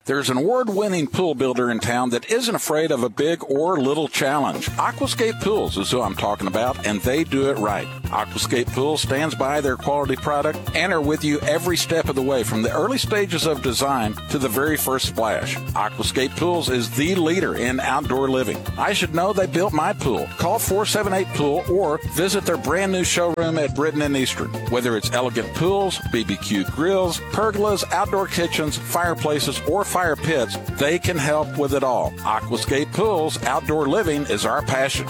[SPEAKER 8] There's an award-winning pool builder in town that isn't afraid of a big or little challenge. Aquascape Pools is who I'm talking about, and they do it right. Aquascape Pools stands by their quality product and are with you every step of the way, from the early stages of design to the very first splash. Aquascape Pools is the leader in outdoor living. I should know they built my pool. Call 478-POOL or visit their brand new showroom at Britton and Eastern. Whether it's elegant pools, BBQ grills, pergolas, outdoor kitchens, fireplaces, or fire pits, they can help with it all. Aquascape Pools, outdoor living is our passion.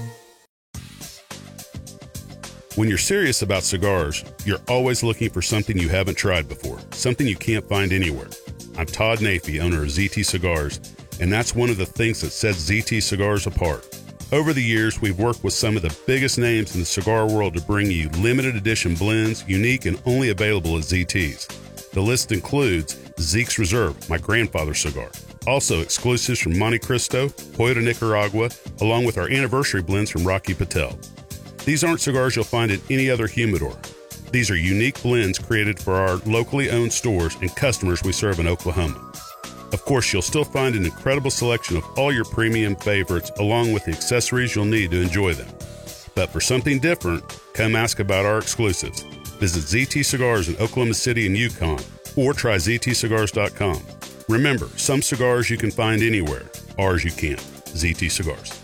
[SPEAKER 10] When you're serious about cigars, you're always looking for something you haven't tried before, something you can't find anywhere. I'm Todd Nafee, owner of ZT Cigars, and that's one of the things that sets ZT Cigars apart. Over the years, we've worked with some of the biggest names in the cigar world to bring you limited edition blends, unique and only available at ZT's. The list includes Zeke's Reserve, my grandfather's cigar. Also exclusives from Monte Cristo, Hoyo de Nicaragua, along with our anniversary blends from Rocky Patel. These aren't cigars you'll find at any other humidor. These are unique blends created for our locally owned stores and customers we serve in Oklahoma. Of course, you'll still find an incredible selection of all your premium favorites, along with the accessories you'll need to enjoy them. But for something different, come ask about our exclusives. Visit ZT Cigars in Oklahoma City and Yukon, or try ZTCigars.com. Remember, some cigars you can find anywhere. Ours you can't. ZT Cigars.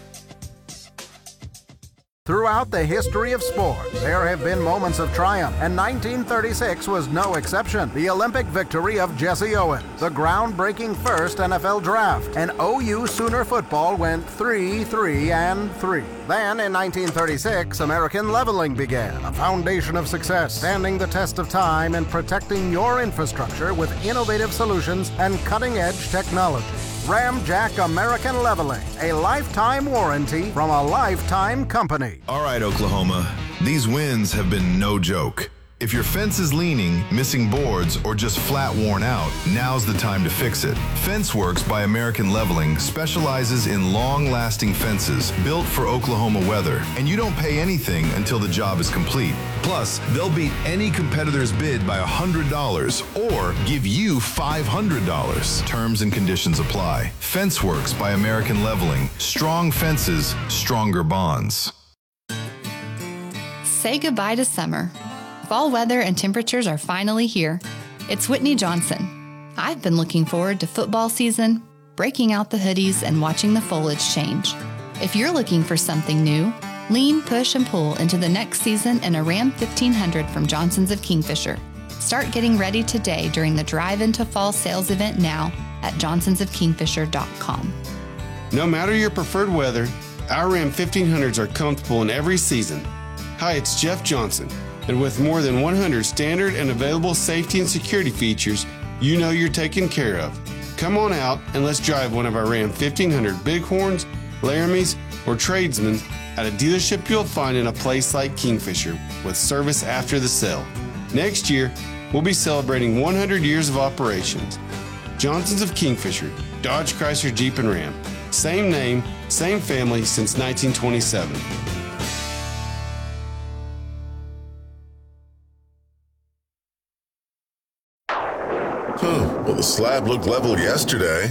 [SPEAKER 9] Throughout the history of sports, there have been moments of triumph, and 1936 was no exception. The Olympic victory of Jesse Owens, the groundbreaking first NFL draft, and OU Sooner football went 3-3-3. Then, in 1936, American leveling began, a foundation of success, standing the test of time and protecting your infrastructure with innovative solutions and cutting-edge technology. Ramjack American Leveling, a lifetime warranty from a lifetime company.
[SPEAKER 12] All right, Oklahoma, these wins have been no joke. If your fence is leaning, missing boards, or just flat worn out, now's the time to fix it. FenceWorks by American Leveling specializes in long-lasting fences built for Oklahoma weather, and you don't pay anything until the job is complete. Plus, they'll beat any competitor's bid by $100 or give you $500. Terms and conditions apply. FenceWorks by American Leveling. Strong fences, stronger bonds.
[SPEAKER 13] Say goodbye to summer. Fall weather and temperatures are finally here. It's Whitney Johnson. I've been looking forward to football season, breaking out the hoodies, and watching the foliage change. If you're looking for something new, lean, push, and pull into the next season in a Ram 1500 from Johnson's of Kingfisher. Start getting ready today during the Drive Into Fall sales event now at johnsonsofkingfisher.com.
[SPEAKER 14] No matter your preferred weather, our Ram 1500s are comfortable in every season. Hi, it's Jeff Johnson. And with more than 100 standard and available safety and security features, you know you're taken care of. Come on out and let's drive one of our Ram 1500 Bighorns, Laramies, or Tradesmen at a dealership you'll find in a place like Kingfisher with service after the sale. Next year, we'll be celebrating 100 years of operations. Johnson's of Kingfisher, Dodge, Chrysler, Jeep, and Ram. Same name, same family since 1927.
[SPEAKER 16] Well, the slab looked level yesterday.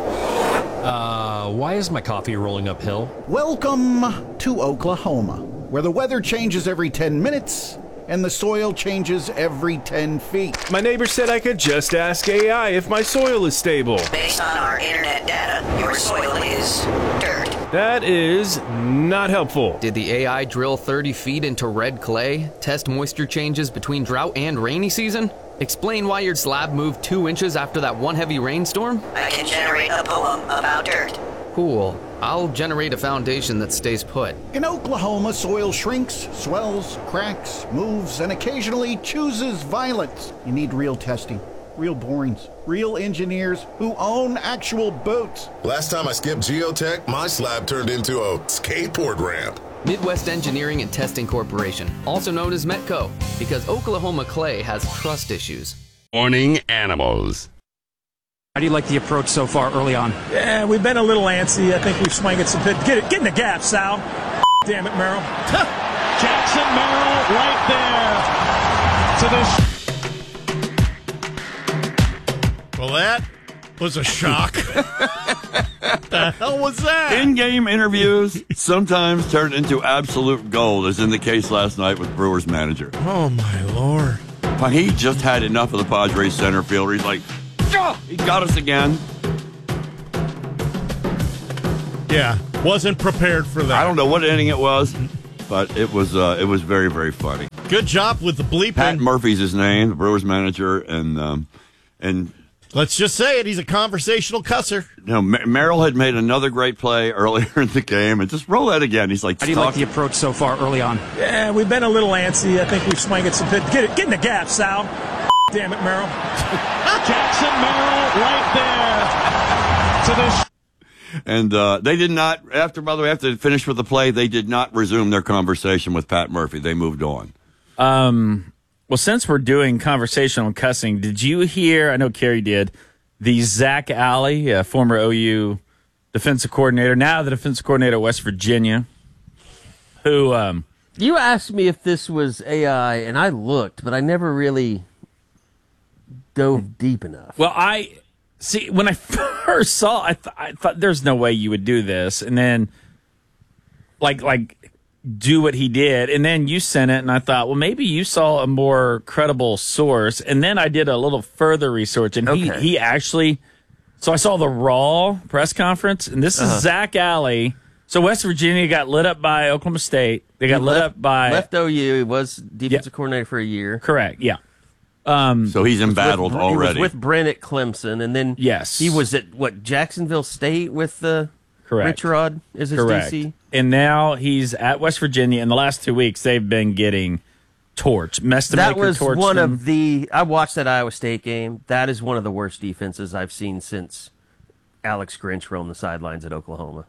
[SPEAKER 26] Why is my coffee rolling uphill?
[SPEAKER 27] Welcome to Oklahoma, where the weather changes every 10 minutes and the soil changes every 10 feet.
[SPEAKER 28] My neighbor said I could just ask AI if my soil is stable.
[SPEAKER 29] Based on our internet data, your soil is dirt.
[SPEAKER 28] That is not helpful.
[SPEAKER 18] Did the AI drill 30 feet into red clay, test moisture changes between drought and rainy season? Explain why your slab moved 2 inches after that one heavy rainstorm?
[SPEAKER 29] I can generate a poem about dirt.
[SPEAKER 18] Cool. I'll generate a foundation that stays put.
[SPEAKER 27] In Oklahoma, soil shrinks, swells, cracks, moves, and occasionally chooses violence. You need real testing, real borings, real engineers who own actual boats.
[SPEAKER 16] Last time I skipped geotech, my slab turned into a skateboard ramp.
[SPEAKER 18] Midwest Engineering and Testing Corporation, also known as Metco, because Oklahoma clay has trust issues.
[SPEAKER 30] Warning animals.
[SPEAKER 31] How do you like the approach so far early on?
[SPEAKER 32] Yeah, we've been a little antsy. I think we've swung it some bit. Get in the gap, Sal. Damn it, Merrill.
[SPEAKER 33] Jackson Merrill right there.
[SPEAKER 4] Well, that was a shock. What the hell was that?
[SPEAKER 3] In-game interviews sometimes turn into absolute gold, as in the case last night with Brewers manager.
[SPEAKER 4] Oh, my Lord.
[SPEAKER 3] He just had enough of the Padres center fielder. He's like, he got us again.
[SPEAKER 4] Yeah, wasn't prepared for that.
[SPEAKER 3] I don't know what inning it was, but it was very, very funny.
[SPEAKER 4] Good job with the bleeping.
[SPEAKER 3] Pat Murphy's his name, the Brewers manager, and
[SPEAKER 4] let's just say it, he's a conversational cusser.
[SPEAKER 3] Merrill had made another great play earlier in the game, and just roll that again. He's like,
[SPEAKER 31] how do you like the approach so far early on?
[SPEAKER 32] Yeah, we've been a little antsy. I think we've swung at some pitch. Get in the gap, Sal. Damn it, Merrill.
[SPEAKER 33] Jackson Merrill right there to this.
[SPEAKER 3] And they did not, after they finished with the play, they did not resume their conversation with Pat Murphy. They moved on.
[SPEAKER 2] Well, since we're doing conversational cussing, did you hear, I know Kerry did, the Zach Alley, former OU defensive coordinator, now the defensive coordinator at West Virginia, who...
[SPEAKER 1] you asked me if this was AI, and I looked, but I never really dove deep enough.
[SPEAKER 2] Well, See, when I first saw it, I thought there's no way you would do this. And then, like do what he did. And then you sent it, and I thought, well, maybe you saw a more credible source. And then I did a little further research, and he actually... So I saw the Raw press conference, and this is Zach Alley. So West Virginia got lit up by Oklahoma State. They got lit up by...
[SPEAKER 1] Left OU. He was defensive coordinator for a year.
[SPEAKER 2] Correct, yeah.
[SPEAKER 3] So he's embattled already.
[SPEAKER 1] He was with Brent at Clemson, and then he was at Jacksonville State with Rich Rod as his DC.
[SPEAKER 2] And now he's at West Virginia. In the last 2 weeks, they've been getting torched.
[SPEAKER 1] That was one of the... I watched that Iowa State game. That is one of the worst defenses I've seen since Alex Grinch roamed the sidelines at Oklahoma.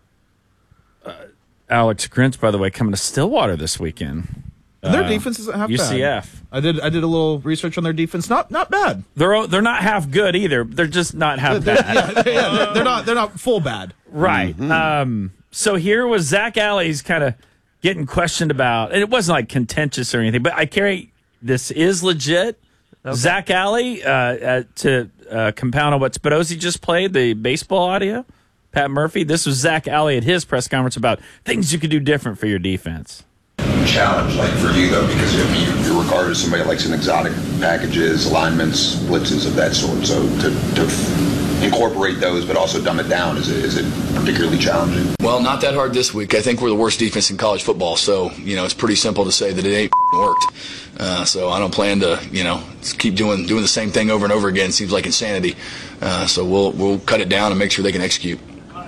[SPEAKER 2] Alex Grinch, by the way, coming to Stillwater this weekend.
[SPEAKER 5] And their defense isn't half
[SPEAKER 2] UCF.
[SPEAKER 5] bad. I did a little research on their defense. Not bad.
[SPEAKER 2] They're not half good either. They're just not half bad.
[SPEAKER 5] They're not full bad.
[SPEAKER 2] Right. Mm-hmm. So here was Zach Alley's kind of getting questioned about, and it wasn't like contentious or anything. But this is legit. Okay. Zach Alley to compound on what Spadosi just played, the baseball audio. Pat Murphy. This was Zach Alley at his press conference about things you could do different for your defense.
[SPEAKER 6] Challenge, like for you though, because you're regarded as somebody that likes an exotic packages, alignments, blitzes of that sort. So to incorporate those, but also dumb it down, is it particularly challenging?
[SPEAKER 7] Well, not that hard this week. I think we're the worst defense in college football, so it's pretty simple to say that it ain't worked. So I don't plan to keep doing the same thing over and over again. Seems like insanity. So we'll cut it down and make sure they can execute.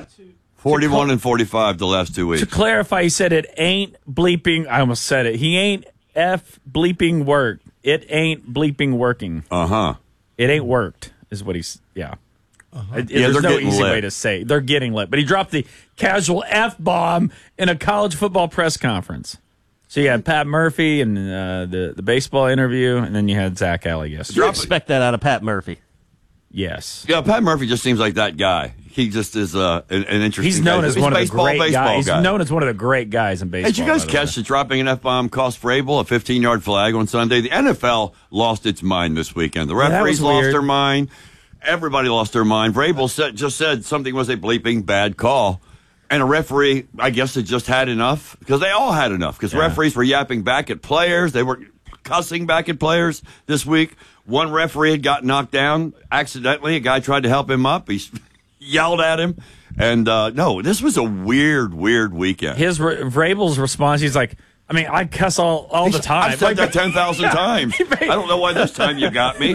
[SPEAKER 3] 41 and 45 the last 2 weeks.
[SPEAKER 2] To clarify, he said it ain't bleeping. I almost said it. He ain't bleeping work. It ain't bleeping working. It ain't worked is what he's, There's no easy way to say. They're getting lit. But he dropped the casual F-bomb in a college football press conference. So you had Pat Murphy and the baseball interview, and then you had Zach Alley yesterday.
[SPEAKER 1] You expect that out of Pat Murphy.
[SPEAKER 2] Yes.
[SPEAKER 3] Yeah, Pat Murphy just seems like that guy. He just is an interesting
[SPEAKER 2] He's known
[SPEAKER 3] guy.
[SPEAKER 2] as one of the great guys.
[SPEAKER 3] Guy.
[SPEAKER 2] He's known as one of the great guys in baseball.
[SPEAKER 3] Did you guys catch the dropping an F-bomb cost Vrabel a 15-yard flag on Sunday? The NFL lost its mind this weekend. The referees lost their mind. Everybody lost their mind. Vrabel just said something was a bleeping bad call. And a referee, I guess, had just had enough. Because they all had enough. Because referees were yapping back at players. They were cussing back at players this week. One referee had got knocked down accidentally. A guy tried to help him up. He yelled at him. And, no, this was a weird weekend.
[SPEAKER 2] Vrabel's response, he's like, I cuss all the time.
[SPEAKER 3] I've said that 10,000 times. I don't know why this time you got me.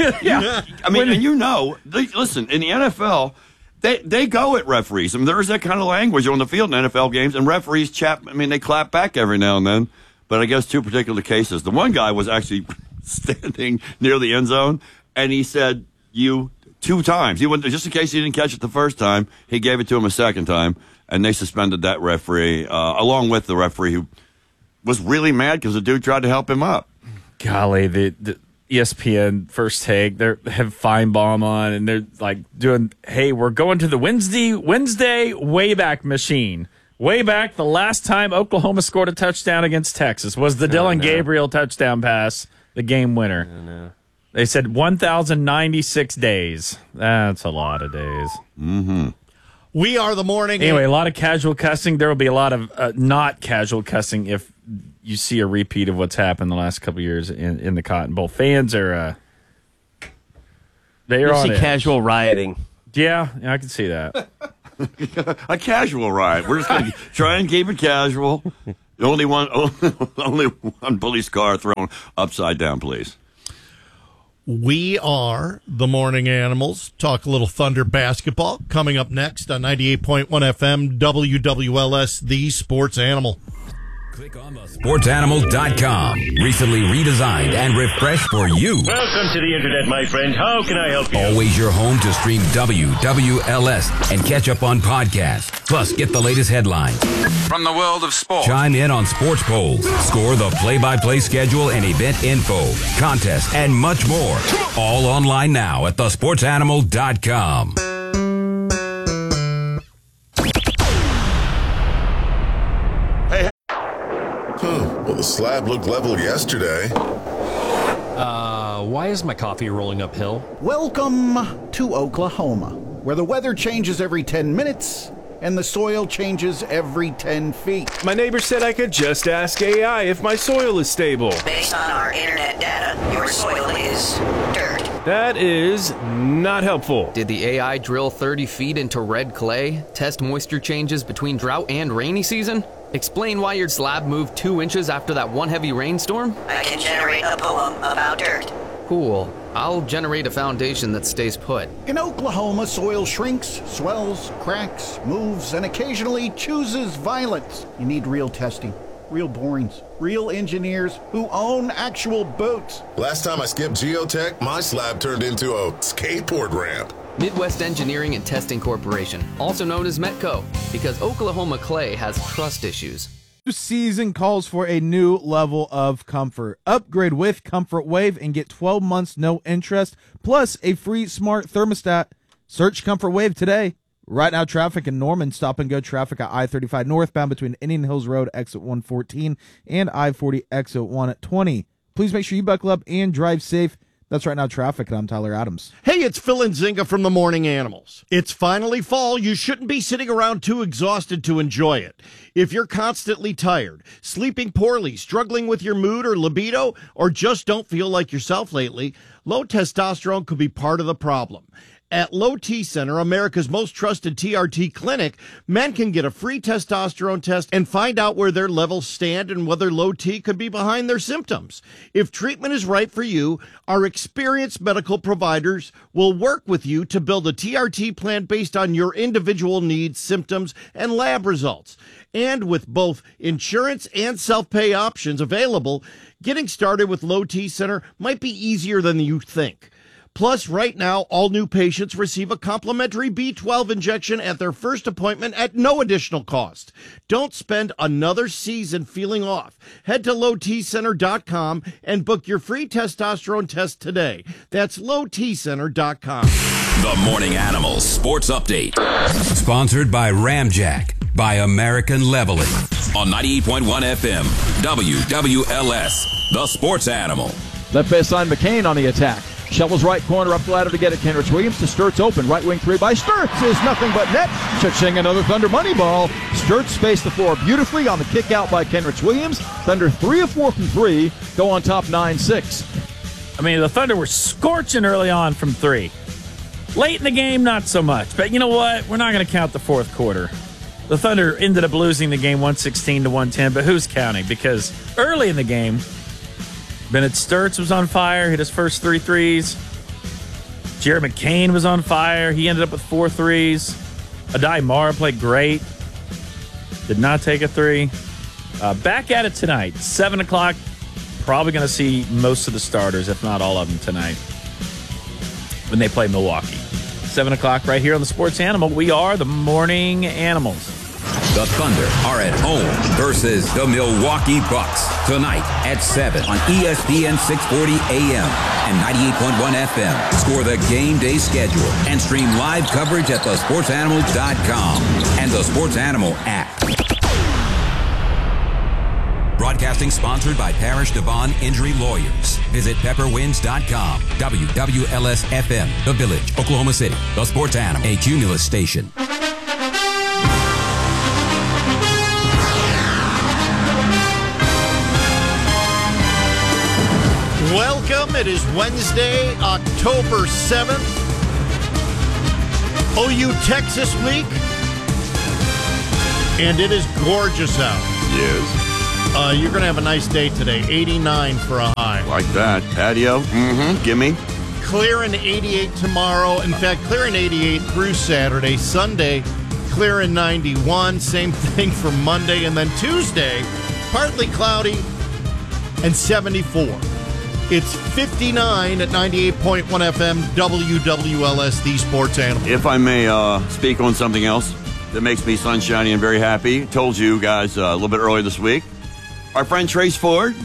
[SPEAKER 3] Listen, in the NFL, they go at referees. There is that kind of language on the field in NFL games, and referees they clap back every now and then. But I guess two particular cases. The one guy was actually standing near the end zone, and he said, you 2 times. He went, just in case he didn't catch it the first time, he gave it to him a second time, and they suspended that referee, along with the referee who was really mad because the dude tried to help him up.
[SPEAKER 2] Golly, the ESPN First Take, they have Feinbaum on, and they're like doing, hey, we're going to the Wednesday Wayback Machine. Way back, the last time Oklahoma scored a touchdown against Texas was the Dylan Gabriel touchdown pass, the game winner. They said 1,096 days. That's a lot of days.
[SPEAKER 3] Mm-hmm.
[SPEAKER 4] We are the morning.
[SPEAKER 2] Anyway, a lot of casual cussing. There will be a lot of not casual cussing if you see a repeat of what's happened the last couple of years in the Cotton Bowl. Fans are they are on
[SPEAKER 1] see casual rioting.
[SPEAKER 2] Yeah, I can see that.
[SPEAKER 3] A casual riot. We're just going to try and keep it casual. Only one police car thrown upside down, please.
[SPEAKER 4] We are the Morning Animals. Talk a little Thunder basketball coming up next on 98.1 FM WWLS, the Sports Animal.
[SPEAKER 8] Click on the sportsanimal.com. Recently redesigned and refreshed for you.
[SPEAKER 9] Welcome to the internet, my friend. How can I help you?
[SPEAKER 8] Always your home to stream WWLS and catch up on podcasts. Plus, get the latest headlines
[SPEAKER 10] from the world of sports.
[SPEAKER 8] Chime in on sports polls. Score the play-by-play schedule and event info, contests, and much more. All online now at thesportsanimal.com.
[SPEAKER 16] Well, the slab looked level yesterday.
[SPEAKER 26] Why is my coffee rolling uphill?
[SPEAKER 27] Welcome to Oklahoma, where the weather changes every 10 minutes and the soil changes every 10 feet.
[SPEAKER 28] My neighbor said I could just ask AI if my soil is stable.
[SPEAKER 29] Based on our internet data, your soil is dirt.
[SPEAKER 28] That is not helpful.
[SPEAKER 18] Did the AI drill 30 feet into red clay, test moisture changes between drought and rainy season? Explain why your slab moved 2 inches after that one heavy rainstorm?
[SPEAKER 29] I can generate a poem about dirt.
[SPEAKER 18] Cool. I'll generate a foundation that stays put.
[SPEAKER 27] In Oklahoma, soil shrinks, swells, cracks, moves, and occasionally chooses violence. You need real testing, real borings, real engineers who own actual boats.
[SPEAKER 16] Last time I skipped geotech, my slab turned into a skateboard ramp.
[SPEAKER 18] Midwest Engineering and Testing Corporation, also known as Metco, because Oklahoma clay has trust issues.
[SPEAKER 5] This season calls for a new level of comfort. Upgrade with Comfort Wave and get 12 months no interest, plus a free smart thermostat. Search Comfort Wave today. Right now, traffic in Norman, stop and go traffic at I-35 northbound between Indian Hills Road, exit 114, and I-40, exit 120. Please make sure you buckle up and drive safe. That's Right Now Traffic, and I'm Tyler Adams.
[SPEAKER 4] Hey, it's Phil and Zinga from the Morning Animals. It's finally fall. You shouldn't be sitting around too exhausted to enjoy it. If you're constantly tired, sleeping poorly, struggling with your mood or libido, or just don't feel like yourself lately, low testosterone could be part of the problem. At Low T Center, America's most trusted TRT clinic, men can get a free testosterone test and find out where their levels stand and whether low T could be behind their symptoms. If treatment is right for you, our experienced medical providers will work with you to build a TRT plan based on your individual needs, symptoms, and lab results. And with both insurance and self-pay options available, getting started with Low T Center might be easier than you think. Plus, right now, all new patients receive a complimentary B12 injection at their first appointment at no additional cost. Don't spend another season feeling off. Head to lowtcenter.com and book your free testosterone test today. That's lowtcenter.com.
[SPEAKER 8] The Morning Animals Sports Update. Sponsored by Ramjack, by American Leveling. On 98.1 FM, WWLS, the Sports Animal.
[SPEAKER 11] Left base line, McCain on the attack. Shovels right corner up the ladder to get it. Kenrich Williams to Sturts open. Right wing three by Sturts is nothing but net. Cha-ching, another Thunder money ball. Sturts spaced the floor beautifully on the kick out by Kenrich Williams. Thunder 3 of 4 from 3. Go on top 9-6.
[SPEAKER 2] I mean, the Thunder were scorching early on from 3. Late in the game, not so much. But you know what? We're not going to count the fourth quarter. The Thunder ended up losing the game 116-110, but who's counting? Because early in the game, Bennett Sturts was on fire, hit his first 3 threes. Jared McCain was on fire. He ended up with 4 threes. Adai Mara played great. Did not take a 3. Back at it tonight, 7 o'clock. Probably going to see most of the starters, if not all of them, tonight when they play Milwaukee. 7 o'clock right here on the Sports Animal. We are the Morning Animals.
[SPEAKER 8] The Thunder are at home versus the Milwaukee Bucks tonight at 7 on ESPN 640 AM and 98.1 FM. Score the game day schedule and stream live coverage at thesportsanimal.com and the Sports Animal app. Broadcasting sponsored by Parrish Devon Injury Lawyers. Visit pepperwinds.com. WWLS-FM, The Village, Oklahoma City, the sports animal, a Cumulus station.
[SPEAKER 4] Welcome. It is Wednesday, October 7th. OU Texas week. And it is gorgeous out.
[SPEAKER 3] Yes.
[SPEAKER 4] You're going to have a nice day today. 89 for a high.
[SPEAKER 3] Like that. Patio. Mm-hmm. Gimme.
[SPEAKER 4] Clearing 88 tomorrow. In fact, clearing 88 through Saturday. Sunday, clearing 91. Same thing for Monday. And then Tuesday, partly cloudy and 74. It's 59 at 98.1 FM, WWLS, the sports animal.
[SPEAKER 3] If I may speak on something else that makes me sunshiny and very happy. Told you guys a little bit earlier this week. Our friend Trace Ford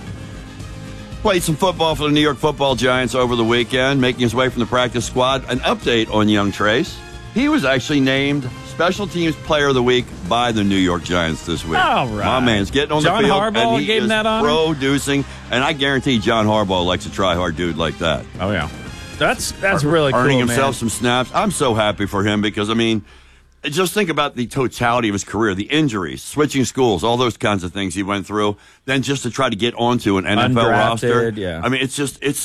[SPEAKER 3] played some football for the New York Football Giants over the weekend, making his way from the practice squad. An update on young Trace. He was actually named Special Teams Player of the Week by the New York Giants this week.
[SPEAKER 2] All right.
[SPEAKER 3] My man's getting on
[SPEAKER 2] John
[SPEAKER 3] the field,
[SPEAKER 2] Harbaugh
[SPEAKER 3] and he
[SPEAKER 2] gave him
[SPEAKER 3] is
[SPEAKER 2] that honor?
[SPEAKER 3] producing. And I guarantee John Harbaugh likes a try-hard dude like that.
[SPEAKER 2] Oh, yeah. That's really cool,
[SPEAKER 3] Earning himself
[SPEAKER 2] man.
[SPEAKER 3] some snaps. I'm so happy for him because, I mean, just think about the totality of his career, the injuries, switching schools, all those kinds of things he went through. Then just to try to get onto an NFL roster.
[SPEAKER 2] Yeah.
[SPEAKER 3] I mean, it's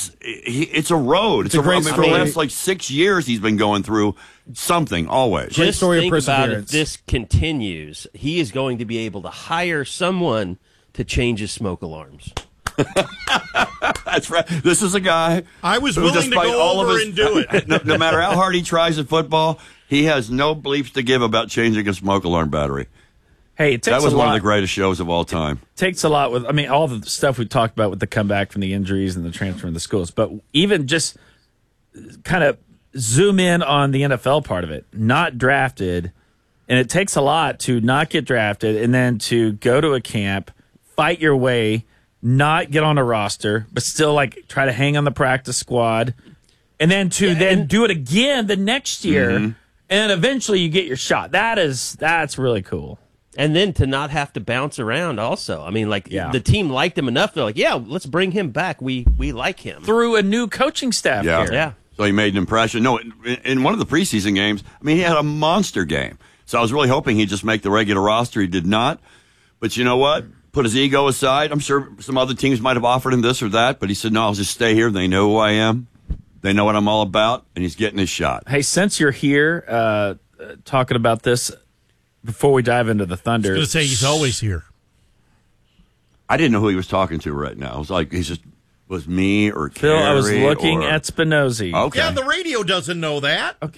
[SPEAKER 3] a road. It's a
[SPEAKER 5] great
[SPEAKER 3] road. For
[SPEAKER 5] story.
[SPEAKER 3] the last 6 years he's been going through something always.
[SPEAKER 1] Just
[SPEAKER 5] story of
[SPEAKER 1] think about if
[SPEAKER 5] perseverance.
[SPEAKER 1] this continues, he is going to be able to hire someone to change his smoke alarms.
[SPEAKER 3] That's right. This is a guy.
[SPEAKER 4] I was
[SPEAKER 3] who,
[SPEAKER 4] willing to
[SPEAKER 3] despite
[SPEAKER 4] go
[SPEAKER 3] all of
[SPEAKER 4] over
[SPEAKER 3] his-
[SPEAKER 4] and do it.
[SPEAKER 3] no matter how hard he tries at football, he has no bleeps to give about changing a smoke alarm battery.
[SPEAKER 2] Hey, it takes
[SPEAKER 3] That was
[SPEAKER 2] a
[SPEAKER 3] one
[SPEAKER 2] lot.
[SPEAKER 3] of the greatest shows of all time.
[SPEAKER 2] Takes a lot with, I mean, all the stuff we talked about with the comeback from the injuries and the transfer in the schools, but even just kind of zoom in on the NFL part of it. Not drafted, and it takes a lot to not get drafted and then to go to a camp, fight your way, not get on a roster, but still like try to hang on the practice squad, and then to do it again the next year, and then eventually you get your shot. That's really cool.
[SPEAKER 1] And then to not have to bounce around also. I mean, like,
[SPEAKER 2] Yeah.
[SPEAKER 1] the team liked him enough. They're like, yeah, let's bring him back. We like him.
[SPEAKER 2] Through a new coaching staff here.
[SPEAKER 1] Yeah.
[SPEAKER 3] So he made an impression. No, in one of the preseason games, I mean, he had a monster game. So I was really hoping he'd just make the regular roster. He did not. But you know what? Put his ego aside. I'm sure some other teams might have offered him this or that, but he said, no, I'll just stay here. They know who I am. They know what I'm all about, and he's getting his shot.
[SPEAKER 2] Hey, since you're here talking about this, before we dive into the Thunder,
[SPEAKER 4] I was going to say he's always here.
[SPEAKER 3] I didn't know who he was talking to right now. I was like, was me or
[SPEAKER 2] Phil,
[SPEAKER 3] Carrie
[SPEAKER 2] I was looking
[SPEAKER 3] or...
[SPEAKER 2] at Spinozzi.
[SPEAKER 3] Okay.
[SPEAKER 4] Yeah, the radio doesn't know that.
[SPEAKER 2] Okay.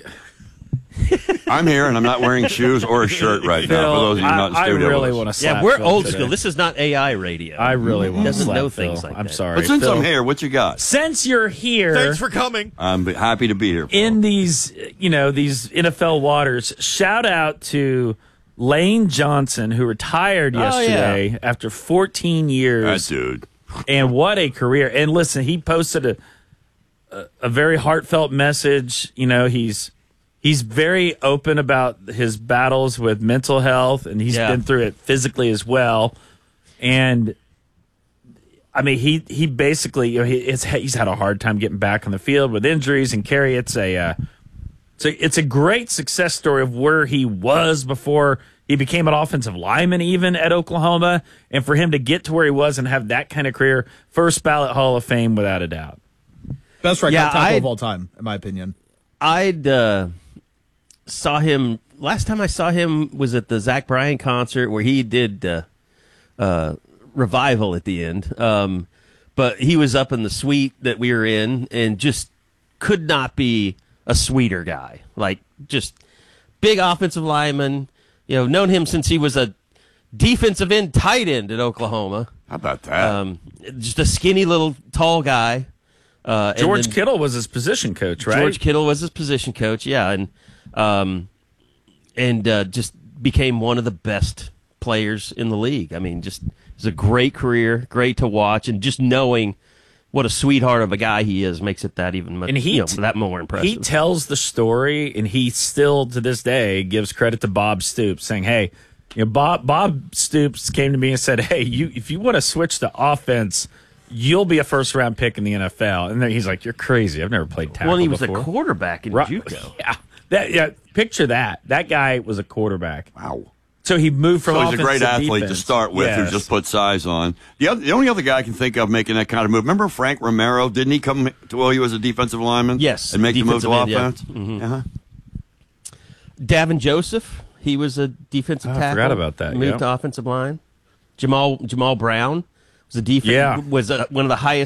[SPEAKER 3] I'm here, and I'm not wearing shoes or a shirt right now. For those of you not in
[SPEAKER 2] I
[SPEAKER 3] studio
[SPEAKER 2] really
[SPEAKER 3] with us.
[SPEAKER 2] want to slap
[SPEAKER 1] Yeah, we're
[SPEAKER 2] Phil
[SPEAKER 1] old
[SPEAKER 2] today.
[SPEAKER 1] school. This is not AI radio.
[SPEAKER 2] I really want to
[SPEAKER 1] Doesn't
[SPEAKER 2] slap
[SPEAKER 1] know
[SPEAKER 2] Phil.
[SPEAKER 1] things like
[SPEAKER 2] I'm
[SPEAKER 1] that.
[SPEAKER 2] sorry.
[SPEAKER 3] But since
[SPEAKER 2] Phil,
[SPEAKER 3] I'm here, what you got?
[SPEAKER 2] since you're here,
[SPEAKER 4] Thanks for coming.
[SPEAKER 3] I'm happy to be here. Phil.
[SPEAKER 2] in these NFL waters, shout out to Lane Johnson, who retired yesterday after 14 years.
[SPEAKER 3] That dude.
[SPEAKER 2] And what a career. And listen, he posted a very heartfelt message. You know, he's very open about his battles with mental health, and he's been through it physically as well. And I mean, he basically, he's had a hard time getting back on the field with injuries. And Kerry, it's a great success story of where he was before he became an offensive lineman, even at Oklahoma, and for him to get to where he was and have that kind of career, first ballot Hall of Fame without a doubt.
[SPEAKER 5] Best right tackle of all time, in my opinion.
[SPEAKER 1] I'd saw him last time I saw him was at the Zach Bryan concert where he did Revival at the end. But he was up in the suite that we were in and just could not be a sweeter guy. Like, just big offensive lineman. You know, known him since he was a defensive end tight end at Oklahoma.
[SPEAKER 3] How about that?
[SPEAKER 1] Just a skinny little tall guy.
[SPEAKER 2] George Kittle was his position coach, right?
[SPEAKER 1] George Kittle was his position coach, yeah, and just became one of the best players in the league. I mean, just it was a great career, great to watch, and just knowing what a sweetheart of a guy he is makes it that even much, that more impressive.
[SPEAKER 2] He tells the story, and he still to this day gives credit to Bob Stoops, saying, "Hey, Bob Stoops came to me and said, hey, if you want to switch to offense, you'll be a first-round pick in the NFL. And then he's like, you're crazy. I've never played tackle
[SPEAKER 1] Well, he was
[SPEAKER 2] before.
[SPEAKER 1] a quarterback in JUCO.
[SPEAKER 2] Yeah, picture that. That guy was a quarterback.
[SPEAKER 3] Wow.
[SPEAKER 2] So he moved from
[SPEAKER 3] So he's a
[SPEAKER 2] offense
[SPEAKER 3] great
[SPEAKER 2] to
[SPEAKER 3] athlete
[SPEAKER 2] defense.
[SPEAKER 3] to start with who
[SPEAKER 2] Yes.
[SPEAKER 3] just put size on. The only other guy I can think of making that kind of move, remember Frank Romero? Didn't he come to, well, he was a defensive lineman?
[SPEAKER 1] Yes.
[SPEAKER 3] And make the move to
[SPEAKER 1] defensive end, yeah.
[SPEAKER 3] offense?
[SPEAKER 1] Mhm.
[SPEAKER 3] Uh-huh.
[SPEAKER 1] Davin Joseph, he was a defensive tackle.
[SPEAKER 2] I forgot about that.
[SPEAKER 1] Moved to offensive line. Jamal Brown was a defense.
[SPEAKER 2] Yeah.
[SPEAKER 1] Was one of the highest